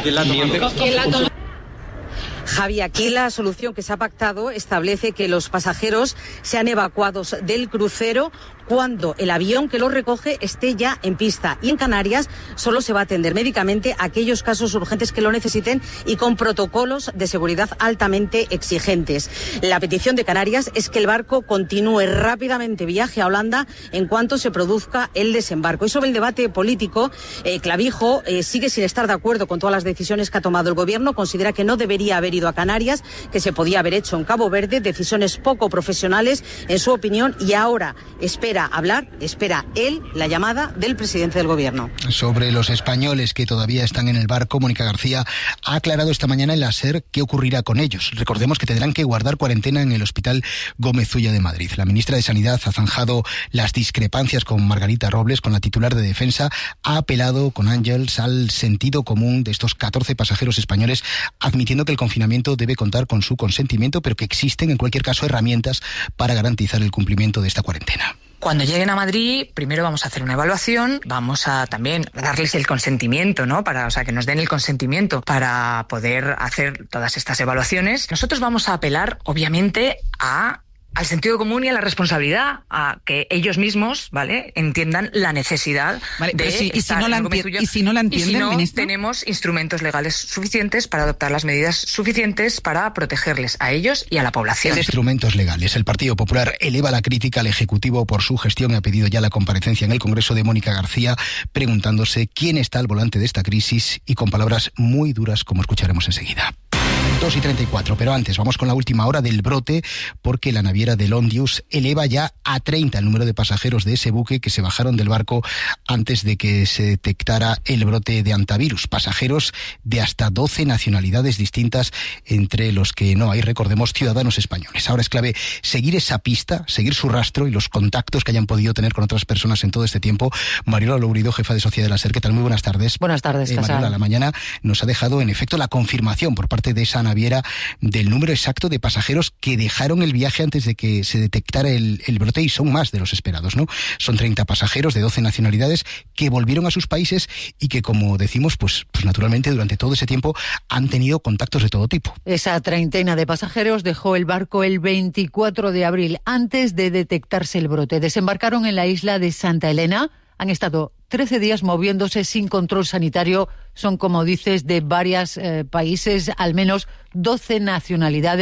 Javi, aquí la solución que se ha pactado establece que los pasajeros sean evacuados del crucero cuando el avión que los recoge esté ya en pista. Y en Canarias solo se va a atender médicamente a aquellos casos urgentes que lo necesiten y con protocolos de seguridad altamente exigentes. La petición de Canarias es que el barco continúe rápidamente viaje a Holanda en cuanto se produzca el desembarco. Y sobre el debate político, eh, Clavijo eh, sigue sin estar de acuerdo con todas las decisiones que ha tomado el gobierno. Considera que no debería haber ido a Canarias, que se podía haber hecho en Cabo Verde, decisiones poco profesionales en su opinión, y ahora espera hablar, espera él la llamada del presidente del gobierno. Sobre los españoles que todavía están en el barco, Mónica García ha aclarado esta mañana en la SER qué ocurrirá con ellos. Recordemos que tendrán que guardar cuarentena en el Hospital Gómez Ulla de Madrid. La ministra de Sanidad ha zanjado las discrepancias con Margarita Robles, con la titular de Defensa, ha apelado con Ángels al sentido común de estos catorce pasajeros españoles, admitiendo que el confinamiento debe contar con su consentimiento, pero que existen en cualquier caso herramientas para garantizar el cumplimiento de esta cuarentena. Cuando lleguen a Madrid, primero vamos a hacer una evaluación, vamos a también darles el consentimiento, ¿no? Para, o sea, que nos den el consentimiento para poder hacer todas estas evaluaciones. Nosotros vamos a apelar, obviamente, a al sentido común y a la responsabilidad, a que ellos mismos, ¿vale?, entiendan la necesidad vale, de si, estar y si no la en enti- y si no la entienden, y si no, ministro, tenemos instrumentos legales suficientes para adoptar las medidas suficientes para protegerles a ellos y a la población. Instrumentos legales. El Partido Popular eleva la crítica al Ejecutivo por su gestión y ha pedido ya la comparecencia en el Congreso de Mónica García, preguntándose quién está al volante de esta crisis y con palabras muy duras, como escucharemos enseguida. dos y treinta y cuatro, pero antes vamos con la última hora del brote, porque la naviera del Ondius eleva ya a treinta el número de pasajeros de ese buque que se bajaron del barco antes de que se detectara el brote de antivirus. Pasajeros de hasta doce nacionalidades distintas, entre los que no hay, recordemos, ciudadanos españoles. Ahora es clave seguir esa pista, seguir su rastro y los contactos que hayan podido tener con otras personas en todo este tiempo. Mariola Lourido, jefa de Sociedad de la SER, ¿qué tal? Muy buenas tardes. Buenas tardes, eh, Mariola, la mañana nos ha dejado en efecto la confirmación por parte de esa naviera del número exacto de pasajeros que dejaron el viaje antes de que se detectara el, el brote, y son más de los esperados, ¿no? Son treinta pasajeros de doce nacionalidades que volvieron a sus países y que, como decimos, pues, pues naturalmente durante todo ese tiempo han tenido contactos de todo tipo. Esa treintena de pasajeros dejó el barco el veinticuatro de abril, antes de detectarse el brote. Desembarcaron en la isla de Santa Elena. Han estado trece días moviéndose sin control sanitario. Son, como dices, de varios eh, países, al menos doce nacionalidades.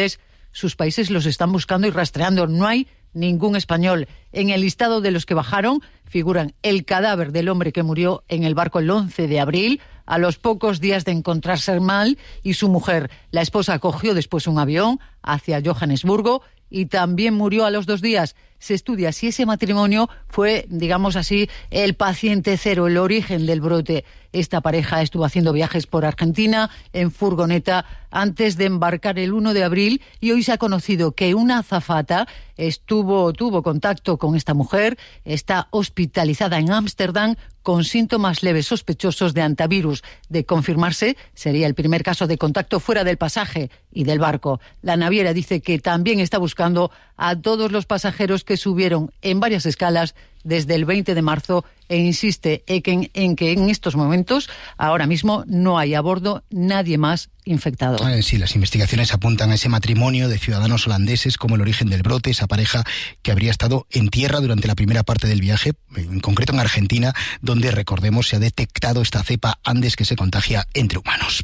sus países los están buscando y rastreando. No hay ningún español. En el listado de los que bajaron figuran el cadáver del hombre que murió en el barco el once de abril, a los pocos días de encontrarse mal, y su mujer. La esposa cogió después un avión hacia Johannesburgo y también murió a los dos días. Se estudia si ese matrimonio fue, digamos así, el paciente cero, el origen del brote. Esta pareja estuvo haciendo viajes por Argentina en furgoneta antes de embarcar el uno de abril y hoy se ha conocido que una azafata estuvo, tuvo contacto con esta mujer, está hospitalizada en Ámsterdam con síntomas leves sospechosos de antivirus. De confirmarse, sería el primer caso de contacto fuera del pasaje y del barco. La naviera dice que también está buscando a todos los pasajeros que subieron en varias escalas desde el veinte de marzo e insiste en que en estos momentos, ahora mismo, no hay a bordo nadie más infectado. Eh, sí, las investigaciones apuntan a ese matrimonio de ciudadanos holandeses como el origen del brote, esa pareja que habría estado en tierra durante la primera parte del viaje, en concreto en Argentina, donde, recordemos, se ha detectado esta cepa Andes que se contagia entre humanos.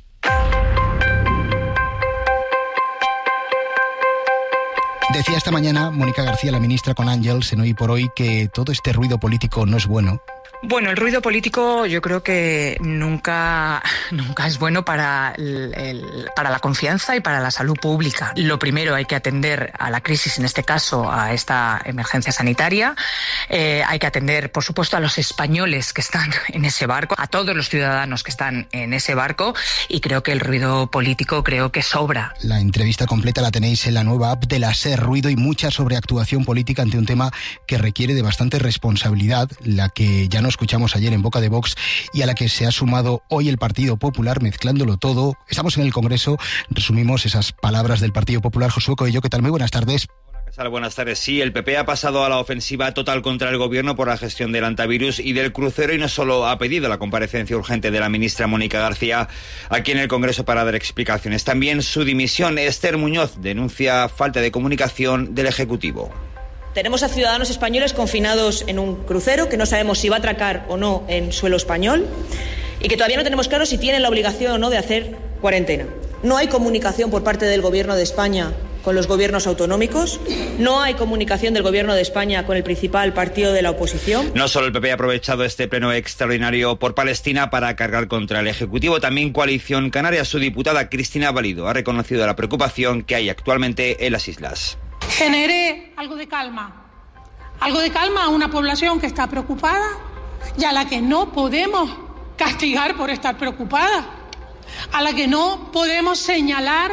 Decía esta mañana Mónica García, la ministra, con Ángels en Hoy por Hoy, que todo este ruido político no es bueno. Bueno, el ruido político yo creo que nunca, nunca es bueno para, el, el, para la confianza y para la salud pública. Lo primero, hay que atender a la crisis, en este caso a esta emergencia sanitaria. Eh, hay que atender, por supuesto, a los españoles que están en ese barco, a todos los ciudadanos que están en ese barco, y creo que el ruido político creo que sobra. La entrevista completa la tenéis en la nueva app de la SER, ruido y mucha sobreactuación política ante un tema que requiere de bastante responsabilidad, la que ya no escuchamos ayer en boca de Vox y a la que se ha sumado hoy el Partido Popular, mezclándolo todo. Estamos en el Congreso, resumimos esas palabras del Partido Popular. Josué Coello, ¿qué tal? Muy buenas tardes. Buenas tardes. Sí, el P P ha pasado a la ofensiva total contra el gobierno por la gestión del antivirus y del crucero, y no solo ha pedido la comparecencia urgente de la ministra Mónica García aquí en el Congreso para dar explicaciones, también su dimisión. Esther Muñoz denuncia falta de comunicación del Ejecutivo. Tenemos a ciudadanos españoles confinados en un crucero que no sabemos si va a atracar o no en suelo español y que todavía no tenemos claro si tienen la obligación o no de hacer cuarentena. No hay comunicación por parte del Gobierno de España con los gobiernos autonómicos, no hay comunicación del Gobierno de España con el principal partido de la oposición. No solo el P P ha aprovechado este pleno extraordinario por Palestina para cargar contra el Ejecutivo, también Coalición Canaria. Su diputada Cristina Valido ha reconocido la preocupación que hay actualmente en las islas. Genere algo de calma, algo de calma a una población que está preocupada y a la que no podemos castigar por estar preocupada, a la que no podemos señalar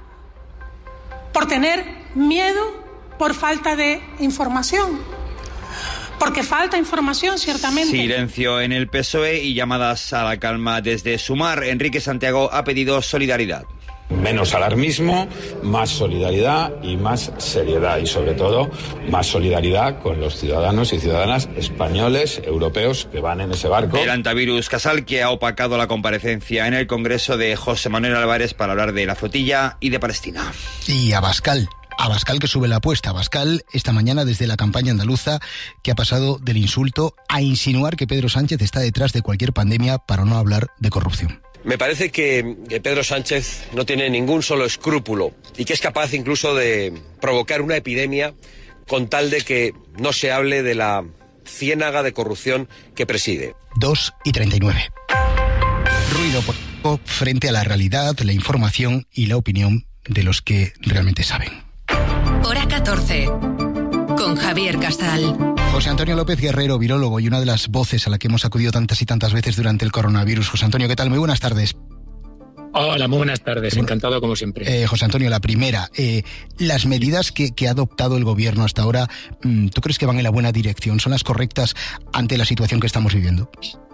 por tener miedo por falta de información, porque falta información, ciertamente. Silencio en el P S O E y llamadas a la calma desde Sumar. Enrique Santiago ha pedido solidaridad. Menos alarmismo, más solidaridad y más seriedad, y sobre todo más solidaridad con los ciudadanos y ciudadanas españoles, europeos que van en ese barco. El antivirus Casal, que ha opacado la comparecencia en el Congreso de José Manuel Álvarez para hablar de la flotilla y de Palestina. Y Abascal. Abascal que sube la apuesta. Abascal esta mañana desde la campaña andaluza, que ha pasado del insulto a insinuar que Pedro Sánchez está detrás de cualquier pandemia, para no hablar de corrupción. Me parece que, que Pedro Sánchez no tiene ningún solo escrúpulo y que es capaz incluso de provocar una epidemia con tal de que no se hable de la ciénaga de corrupción que preside. dos y treinta y nueve. Ruido político frente a la realidad, la información y la opinión de los que realmente saben. Hora catorce. Con Javier Casal. José Antonio López Guerrero, virólogo y una de las voces a la que hemos acudido tantas y tantas veces durante el coronavirus. José Antonio, ¿qué tal? Muy buenas tardes. Hola, muy buenas tardes. Encantado como siempre. Eh, José Antonio, la primera. Eh, las medidas que, que ha adoptado el gobierno hasta ahora, ¿tú crees que van en la buena dirección? ¿Son las correctas ante la situación que estamos viviendo?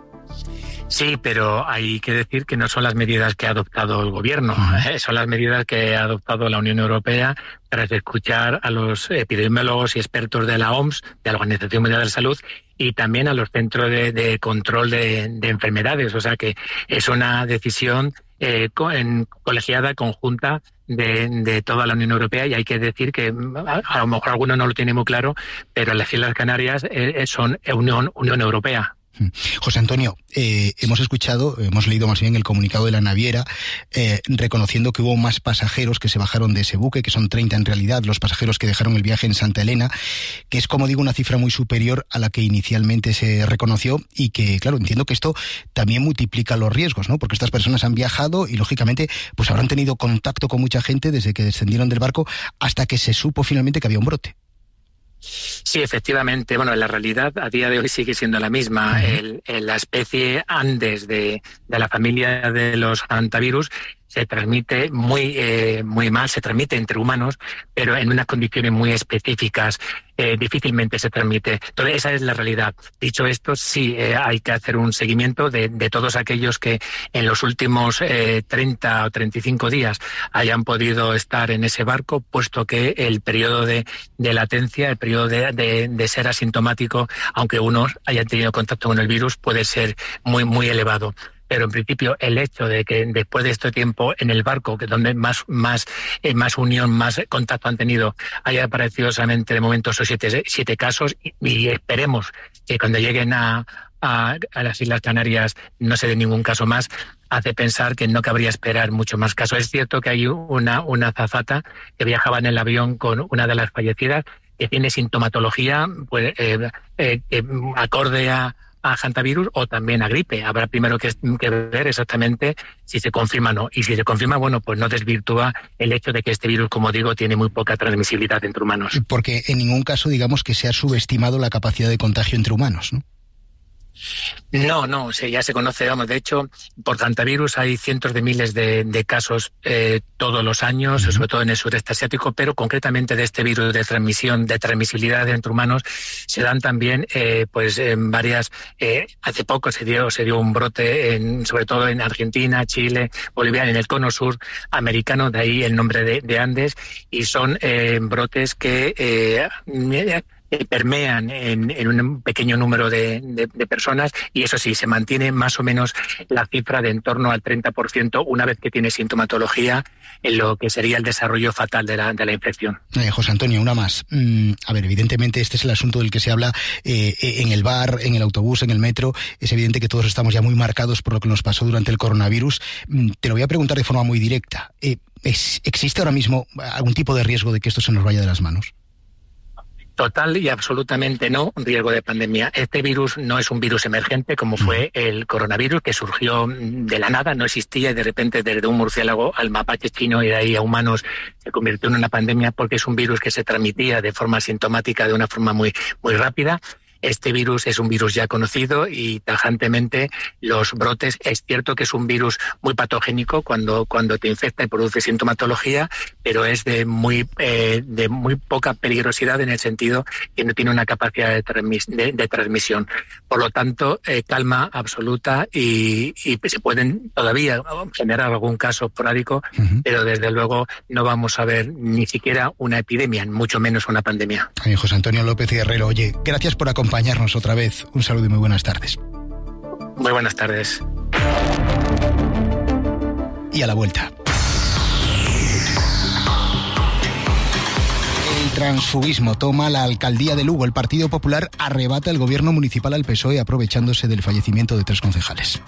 Sí, pero hay que decir que no son las medidas que ha adoptado el gobierno, uh-huh. son las medidas que ha adoptado la Unión Europea tras escuchar a los epidemiólogos y expertos de la O M S, de la Organización Mundial de la Salud, y también a los centros de, de control de, de enfermedades. O sea que es una decisión eh, en, colegiada, conjunta de, de toda la Unión Europea, y hay que decir que a, a lo mejor algunos no lo tienen muy claro, pero las Islas Canarias eh, son Unión, Unión Europea. José Antonio, eh, hemos escuchado, hemos leído más bien el comunicado de la naviera, eh, reconociendo que hubo más pasajeros que se bajaron de ese buque, que son treinta en realidad, los pasajeros que dejaron el viaje en Santa Elena, que es, como digo, una cifra muy superior a la que inicialmente se reconoció y que, claro, entiendo que esto también multiplica los riesgos, ¿no? Porque estas personas han viajado y, lógicamente, pues habrán tenido contacto con mucha gente desde que descendieron del barco hasta que se supo finalmente que había un brote. Sí, efectivamente. Bueno, la realidad a día de hoy sigue siendo la misma. Uh-huh. El, el, la especie Andes de, de la familia de los hantavirus se transmite muy eh, muy mal, se transmite entre humanos, pero en unas condiciones muy específicas, eh, difícilmente se transmite. Entonces, esa es la realidad. Dicho esto, sí eh, hay que hacer un seguimiento de, de todos aquellos que en los últimos eh, treinta o treinta y cinco días hayan podido estar en ese barco, puesto que el periodo de, de latencia, el periodo de, de, de ser asintomático, aunque unos hayan tenido contacto con el virus, puede ser muy, muy elevado. Pero en principio el hecho de que después de este tiempo en el barco, que donde más más eh, más unión, más contacto han tenido, haya aparecido solamente de momento esos siete, siete casos y, y esperemos que cuando lleguen a, a, a las Islas Canarias no se dé ningún caso más, hace pensar que no cabría esperar mucho más casos. Es cierto que hay una, una azafata que viajaba en el avión con una de las fallecidas que tiene sintomatología pues eh, eh, eh, acorde a a hantavirus o también a gripe. Habrá primero que, que ver exactamente si se confirma o no. Y si se confirma, bueno, pues no desvirtúa el hecho de que este virus, como digo, tiene muy poca transmisibilidad entre humanos. Porque en ningún caso, digamos, que se ha subestimado la capacidad de contagio entre humanos, ¿no? No, no, o sea, ya se conoce, vamos, de hecho, por hantavirus hay cientos de miles de, de casos eh, todos los años, uh-huh. sobre todo en el sureste asiático, pero concretamente de este virus de transmisión, de transmisibilidad entre humanos, se dan también, eh, pues, en varias, eh, hace poco se dio, se dio un brote, en, sobre todo en Argentina, Chile, Bolivia, en el cono sur americano, de ahí el nombre de, de Andes, y son eh, brotes que eh, permean en, en un pequeño número de, de, de personas y eso sí, se mantiene más o menos la cifra de en torno al treinta por ciento una vez que tiene sintomatología en lo que sería el desarrollo fatal de la, de la infección. Eh, José Antonio, una más. Mm, a ver, evidentemente este es el asunto del que se habla eh, en el bar, en el autobús, en el metro. Es evidente que todos estamos ya muy marcados por lo que nos pasó durante el coronavirus. Mm, te lo voy a preguntar de forma muy directa. Eh, es, ¿Existe ahora mismo algún tipo de riesgo de que esto se nos vaya de las manos? Total y absolutamente no riesgo de pandemia. Este virus no es un virus emergente como fue el coronavirus, que surgió de la nada, no existía y de repente desde un murciélago al mapache chino y de ahí a humanos se convirtió en una pandemia porque es un virus que se transmitía de forma asintomática de una forma muy, muy rápida. Este virus es un virus ya conocido y tajantemente los brotes, es cierto que es un virus muy patogénico cuando, cuando te infecta y produce sintomatología, pero es de muy, eh, de muy poca peligrosidad en el sentido que no tiene una capacidad de, transmis, de, de transmisión. Por lo tanto, eh, calma absoluta y, y se pueden todavía generar algún caso esporádico, uh-huh. pero desde luego no vamos a ver ni siquiera una epidemia, mucho menos una pandemia. Ay, José Antonio López Guerrero, oye, gracias por acompañarnos. acompañarnos otra vez. Un saludo y muy buenas tardes. Muy buenas tardes. Y a la vuelta. El transfugismo toma la alcaldía de Lugo. El Partido Popular arrebata el gobierno municipal al P S O E aprovechándose del fallecimiento de tres concejales.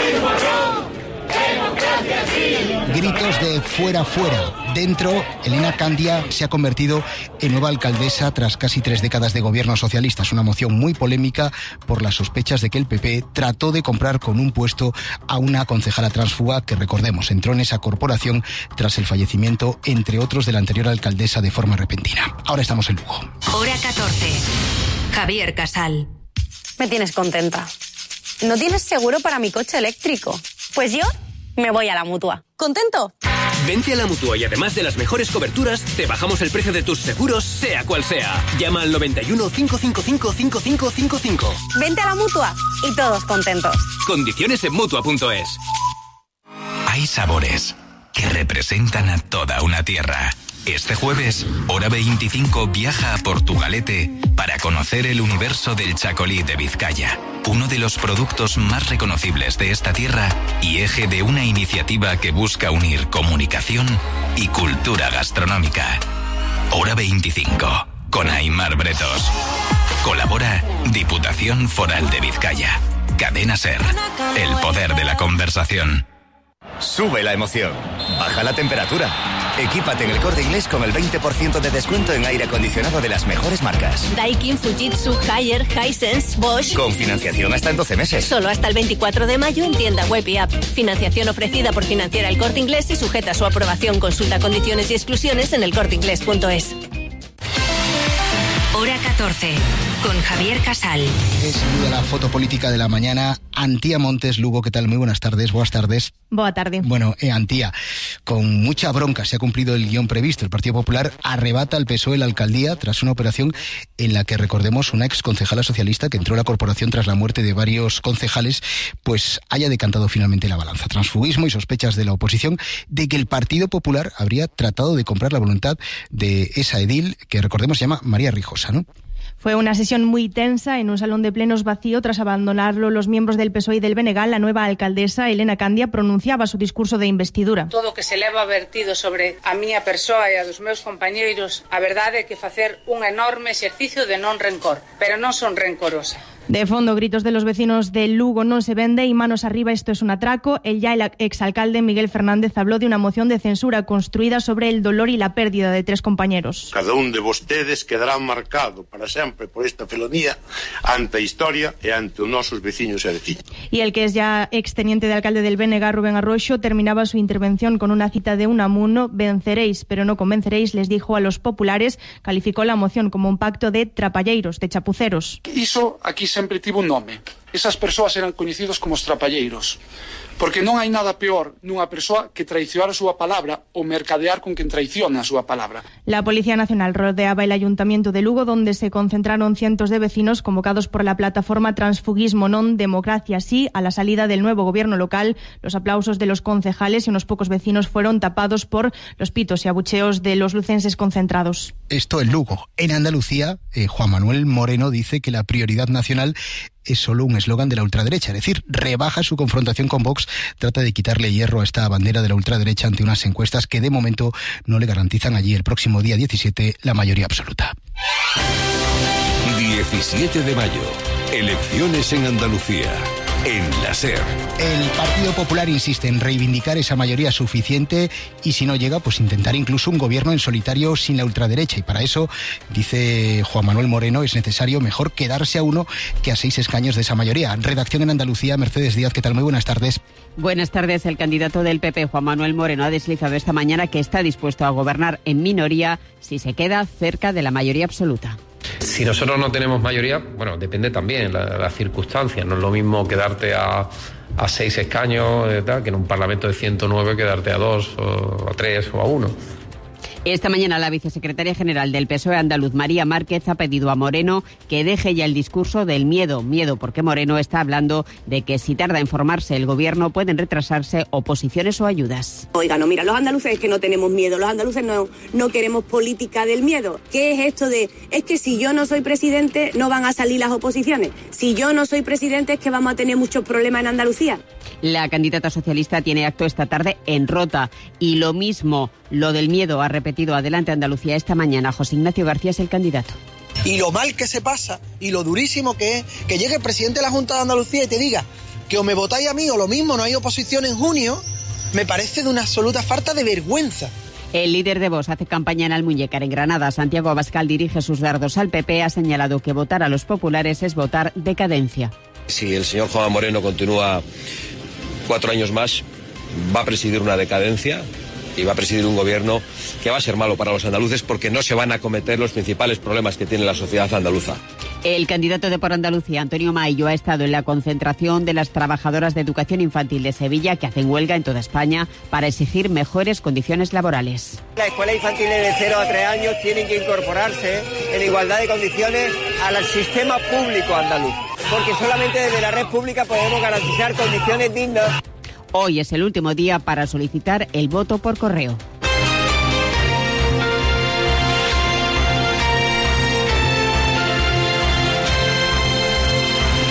Gritos de fuera, fuera. Dentro, Elena Candia se ha convertido en nueva alcaldesa tras casi tres décadas de gobierno socialista. Es una moción muy polémica por las sospechas de que el P P trató de comprar con un puesto a una concejala transfuga que, recordemos, entró en esa corporación tras el fallecimiento, entre otros, de la anterior alcaldesa de forma repentina. Ahora estamos en Lugo. Hora catorce. Javier Casal. Me tienes contenta. ¿No tienes seguro para mi coche eléctrico? Pues yo me voy a la Mutua. ¿Contento? Vente a la Mutua y además de las mejores coberturas, te bajamos el precio de tus seguros, sea cual sea. Llama al noventa y uno, cinco cinco cinco, cinco cinco cinco cinco. Vente a la Mutua y todos contentos. Condiciones en Mutua punto es. Hay sabores que representan a toda una tierra. Este jueves, Hora veinticinco viaja a Portugalete para conocer el universo del chacolí de Vizcaya, uno de los productos más reconocibles de esta tierra y eje de una iniciativa que busca unir comunicación y cultura gastronómica. Hora veinticinco, con Aimar Bretos. Colabora Diputación Foral de Vizcaya. Cadena SER. El poder de la conversación. Sube la emoción. Baja la temperatura. Equípate en El Corte Inglés con el veinte por ciento de descuento en aire acondicionado de las mejores marcas. Daikin, Fujitsu, Haier, Hisense, Bosch. Con financiación hasta en doce meses. Solo hasta el veinticuatro de mayo en tienda web y app. Financiación ofrecida por Financiera El Corte Inglés y sujeta a su aprobación. Consulta condiciones y exclusiones en el corte inglés punto es. Hora catorce, con Javier Casal. Es sin duda la foto política de la mañana. Antía Montes, Lugo, ¿qué tal? Muy buenas tardes, buenas tardes. Boa tarde. Bueno, eh, Antía, con mucha bronca se ha cumplido el guión previsto. El Partido Popular arrebata al P S O E la alcaldía tras una operación en la que, recordemos, una ex concejala socialista que entró a la corporación tras la muerte de varios concejales, pues haya decantado finalmente la balanza. Transfugismo y sospechas de la oposición de que el Partido Popular habría tratado de comprar la voluntad de esa edil, que recordemos se llama María Rijosa, ¿no? Fue una sesión muy tensa en un salón de plenos vacío. Tras abandonarlo los miembros del P S O E y del B N G, la nueva alcaldesa Elena Candia pronunciaba su discurso de investidura. Todo o que se leva vertido sobre a miña persoa e a dos meus compañeiros, a verdade é que facer un enorme exercicio de non rencor, pero non son rencorosa. De fondo, gritos de los vecinos de Lugo: no se vende y manos arriba, esto es un atraco. El ya el exalcalde Miguel Fernández habló de una moción de censura construida sobre el dolor y la pérdida de tres compañeros. Cada un de vostedes quedará marcado para sempre por esta felonía ante a historia e ante os nosos veciños e veciñas. Y el que es ya exteniente de alcalde del B N G, Rubén Arroxo, terminaba su intervención con una cita de Unamuno: venceréis, pero no convenceréis, les dijo a los populares. Calificó la moción como un pacto de trapalleiros, de chapuceros. Iso aquí sempre tivo un nome. Esas persoas eran coñecidos como os trapalleiros. Porque non hai nada peor nunha persoa que traicionar a súa palabra ou mercadear con quen traiciona a súa palabra. La Policía Nacional rodeaba el Ayuntamiento de Lugo, donde se concentraron cientos de vecinos convocados por la plataforma Transfugismo Non, Democracia Sí. A la salida del nuevo gobierno local, los aplausos de los concejales y unos pocos vecinos fueron tapados por los pitos y abucheos de los lucenses concentrados. Esto en Lugo. En Andalucía, eh, Juan Manuel Moreno dice que la prioridad nacional es solo un eslogan de la ultraderecha, es decir, rebaja su confrontación con Vox, trata de quitarle hierro a esta bandera de la ultraderecha ante unas encuestas que de momento no le garantizan allí el próximo día diecisiete la mayoría absoluta. diecisiete de mayo, elecciones en Andalucía. En la SER. El Partido Popular insiste en reivindicar esa mayoría suficiente y, si no llega, pues intentar incluso un gobierno en solitario sin la ultraderecha. Y para eso, dice Juan Manuel Moreno, es necesario mejor quedarse a uno que a seis escaños de esa mayoría. Redacción en Andalucía, Mercedes Díaz, ¿qué tal? Muy buenas tardes. Buenas tardes. El candidato del P P, Juan Manuel Moreno, ha deslizado esta mañana que está dispuesto a gobernar en minoría si se queda cerca de la mayoría absoluta. Si nosotros no tenemos mayoría, bueno, depende también la, la circunstancia. No es lo mismo quedarte a, a seis escaños eh, tal, que en un parlamento de ciento nueve quedarte a dos, o a tres o a uno. Esta mañana la vicesecretaria general del P S O E andaluz, María Márquez, ha pedido a Moreno que deje ya el discurso del miedo. Miedo porque Moreno está hablando de que si tarda en formarse el gobierno pueden retrasarse oposiciones o ayudas. Oiga, no, mira, los andaluces es que no tenemos miedo, los andaluces no, no queremos política del miedo. ¿Qué es esto de, es que si yo no soy presidente no van a salir las oposiciones? Si yo no soy presidente es que vamos a tener muchos problemas en Andalucía. La candidata socialista tiene acto esta tarde en Rota y lo mismo, lo del miedo, ha repetido Adelante Andalucía esta mañana. José Ignacio García es el candidato. Y lo mal que se pasa y lo durísimo que es que llegue el presidente de la Junta de Andalucía y te diga que o me votáis a mí o lo mismo, no hay oposición en junio, me parece de una absoluta falta de vergüenza. El líder de Vox hace campaña en Almuñécar, en Granada. Santiago Abascal dirige sus dardos al P P. Ha señalado que votar a los populares es votar decadencia. Si el señor Juan Moreno continúa cuatro años más, va a presidir una decadencia y va a presidir un gobierno que va a ser malo para los andaluces porque no se van a acometer los principales problemas que tiene la sociedad andaluza. El candidato de Por Andalucía, Antonio Maillo, ha estado en la concentración de las trabajadoras de educación infantil de Sevilla, que hacen huelga en toda España para exigir mejores condiciones laborales. Las escuelas infantiles de cero a tres años tienen que incorporarse en igualdad de condiciones al sistema público andaluz, porque solamente desde la red pública podemos garantizar condiciones dignas. Hoy es el último día para solicitar el voto por correo.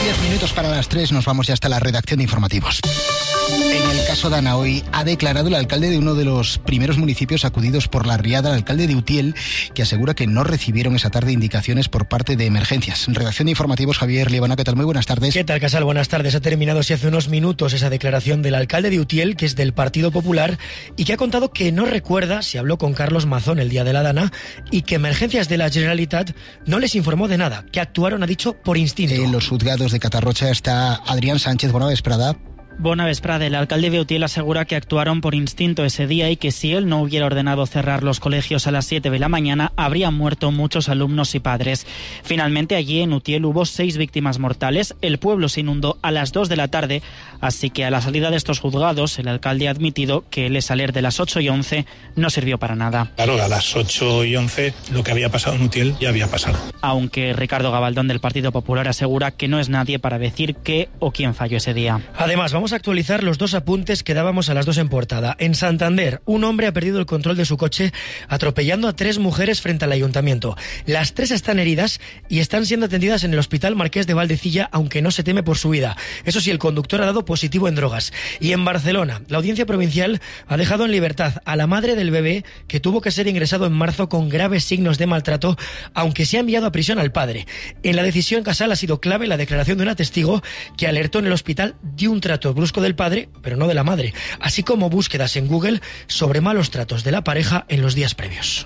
Diez minutos para las tres, nos vamos ya hasta la redacción de informativos. En el caso de Ana, hoy ha declarado el alcalde de uno de los primeros municipios acudidos por la riada, el alcalde de Utiel, que asegura que no recibieron esa tarde indicaciones por parte de emergencias. En redacción de informativos, Javier Liebana, ¿qué tal? Muy buenas tardes. ¿Qué tal, Casal? Buenas tardes. Ha terminado hace unos minutos esa declaración del alcalde de Utiel, que es del Partido Popular, y que ha contado que no recuerda si habló con Carlos Mazón el día de la Dana y que emergencias de la Generalitat no les informó de nada, que actuaron, ha dicho, por instinto. En los juzgados de Catarrocha está Adrián Sánchez. Bona vesprada. Bona vesprada. El alcalde de Utiel asegura que actuaron por instinto ese día y que si él no hubiera ordenado cerrar los colegios a las siete de la mañana, habrían muerto muchos alumnos y padres. Finalmente, allí en Utiel hubo seis víctimas mortales. El pueblo se inundó a las dos de la tarde, así que a la salida de estos juzgados, el alcalde ha admitido que el saler de las ocho y once no sirvió para nada. Claro, a las ocho y once lo que había pasado en Utiel ya había pasado. Aunque Ricardo Gabaldón del Partido Popular asegura que no es nadie para decir qué o quién falló ese día. Además, vamos a actualizar los dos apuntes que dábamos a las dos en portada. En Santander, un hombre ha perdido el control de su coche atropellando a tres mujeres frente al ayuntamiento. Las tres están heridas y están siendo atendidas en el Hospital Marqués de Valdecilla, aunque no se teme por su vida. Eso sí, el conductor ha dado positivo en drogas. Y en Barcelona, la Audiencia Provincial ha dejado en libertad a la madre del bebé que tuvo que ser ingresado en marzo con graves signos de maltrato, aunque se ha enviado a prisión al padre. En la decisión, Casal, ha sido clave la declaración de una testigo que alertó en el hospital de un trato brusco del padre, pero no de la madre, así como búsquedas en Google sobre malos tratos de la pareja en los días previos.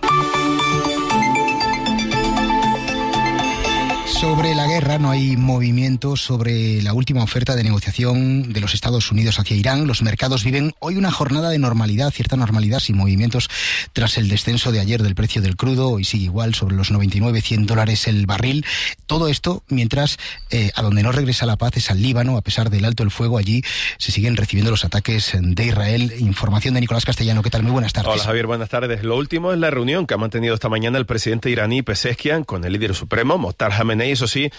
Sobre la guerra no hay movimiento sobre la última oferta de negociación de los Estados Unidos hacia Irán. Los mercados viven hoy una jornada de normalidad, cierta normalidad, sin movimientos tras el descenso de ayer del precio del crudo. Hoy sigue igual, sobre los noventa y nueve, cien dólares el barril. Todo esto mientras eh, a donde no regresa la paz es al Líbano. A pesar del alto el fuego, allí se siguen recibiendo los ataques de Israel. Información de Nicolás Castellano. ¿Qué tal? Muy buenas tardes. Hola, Javier. Buenas tardes. Lo último es la reunión que ha mantenido esta mañana el presidente iraní Pezeshkian con el líder supremo, Mokhtar Khamenei, eso sí,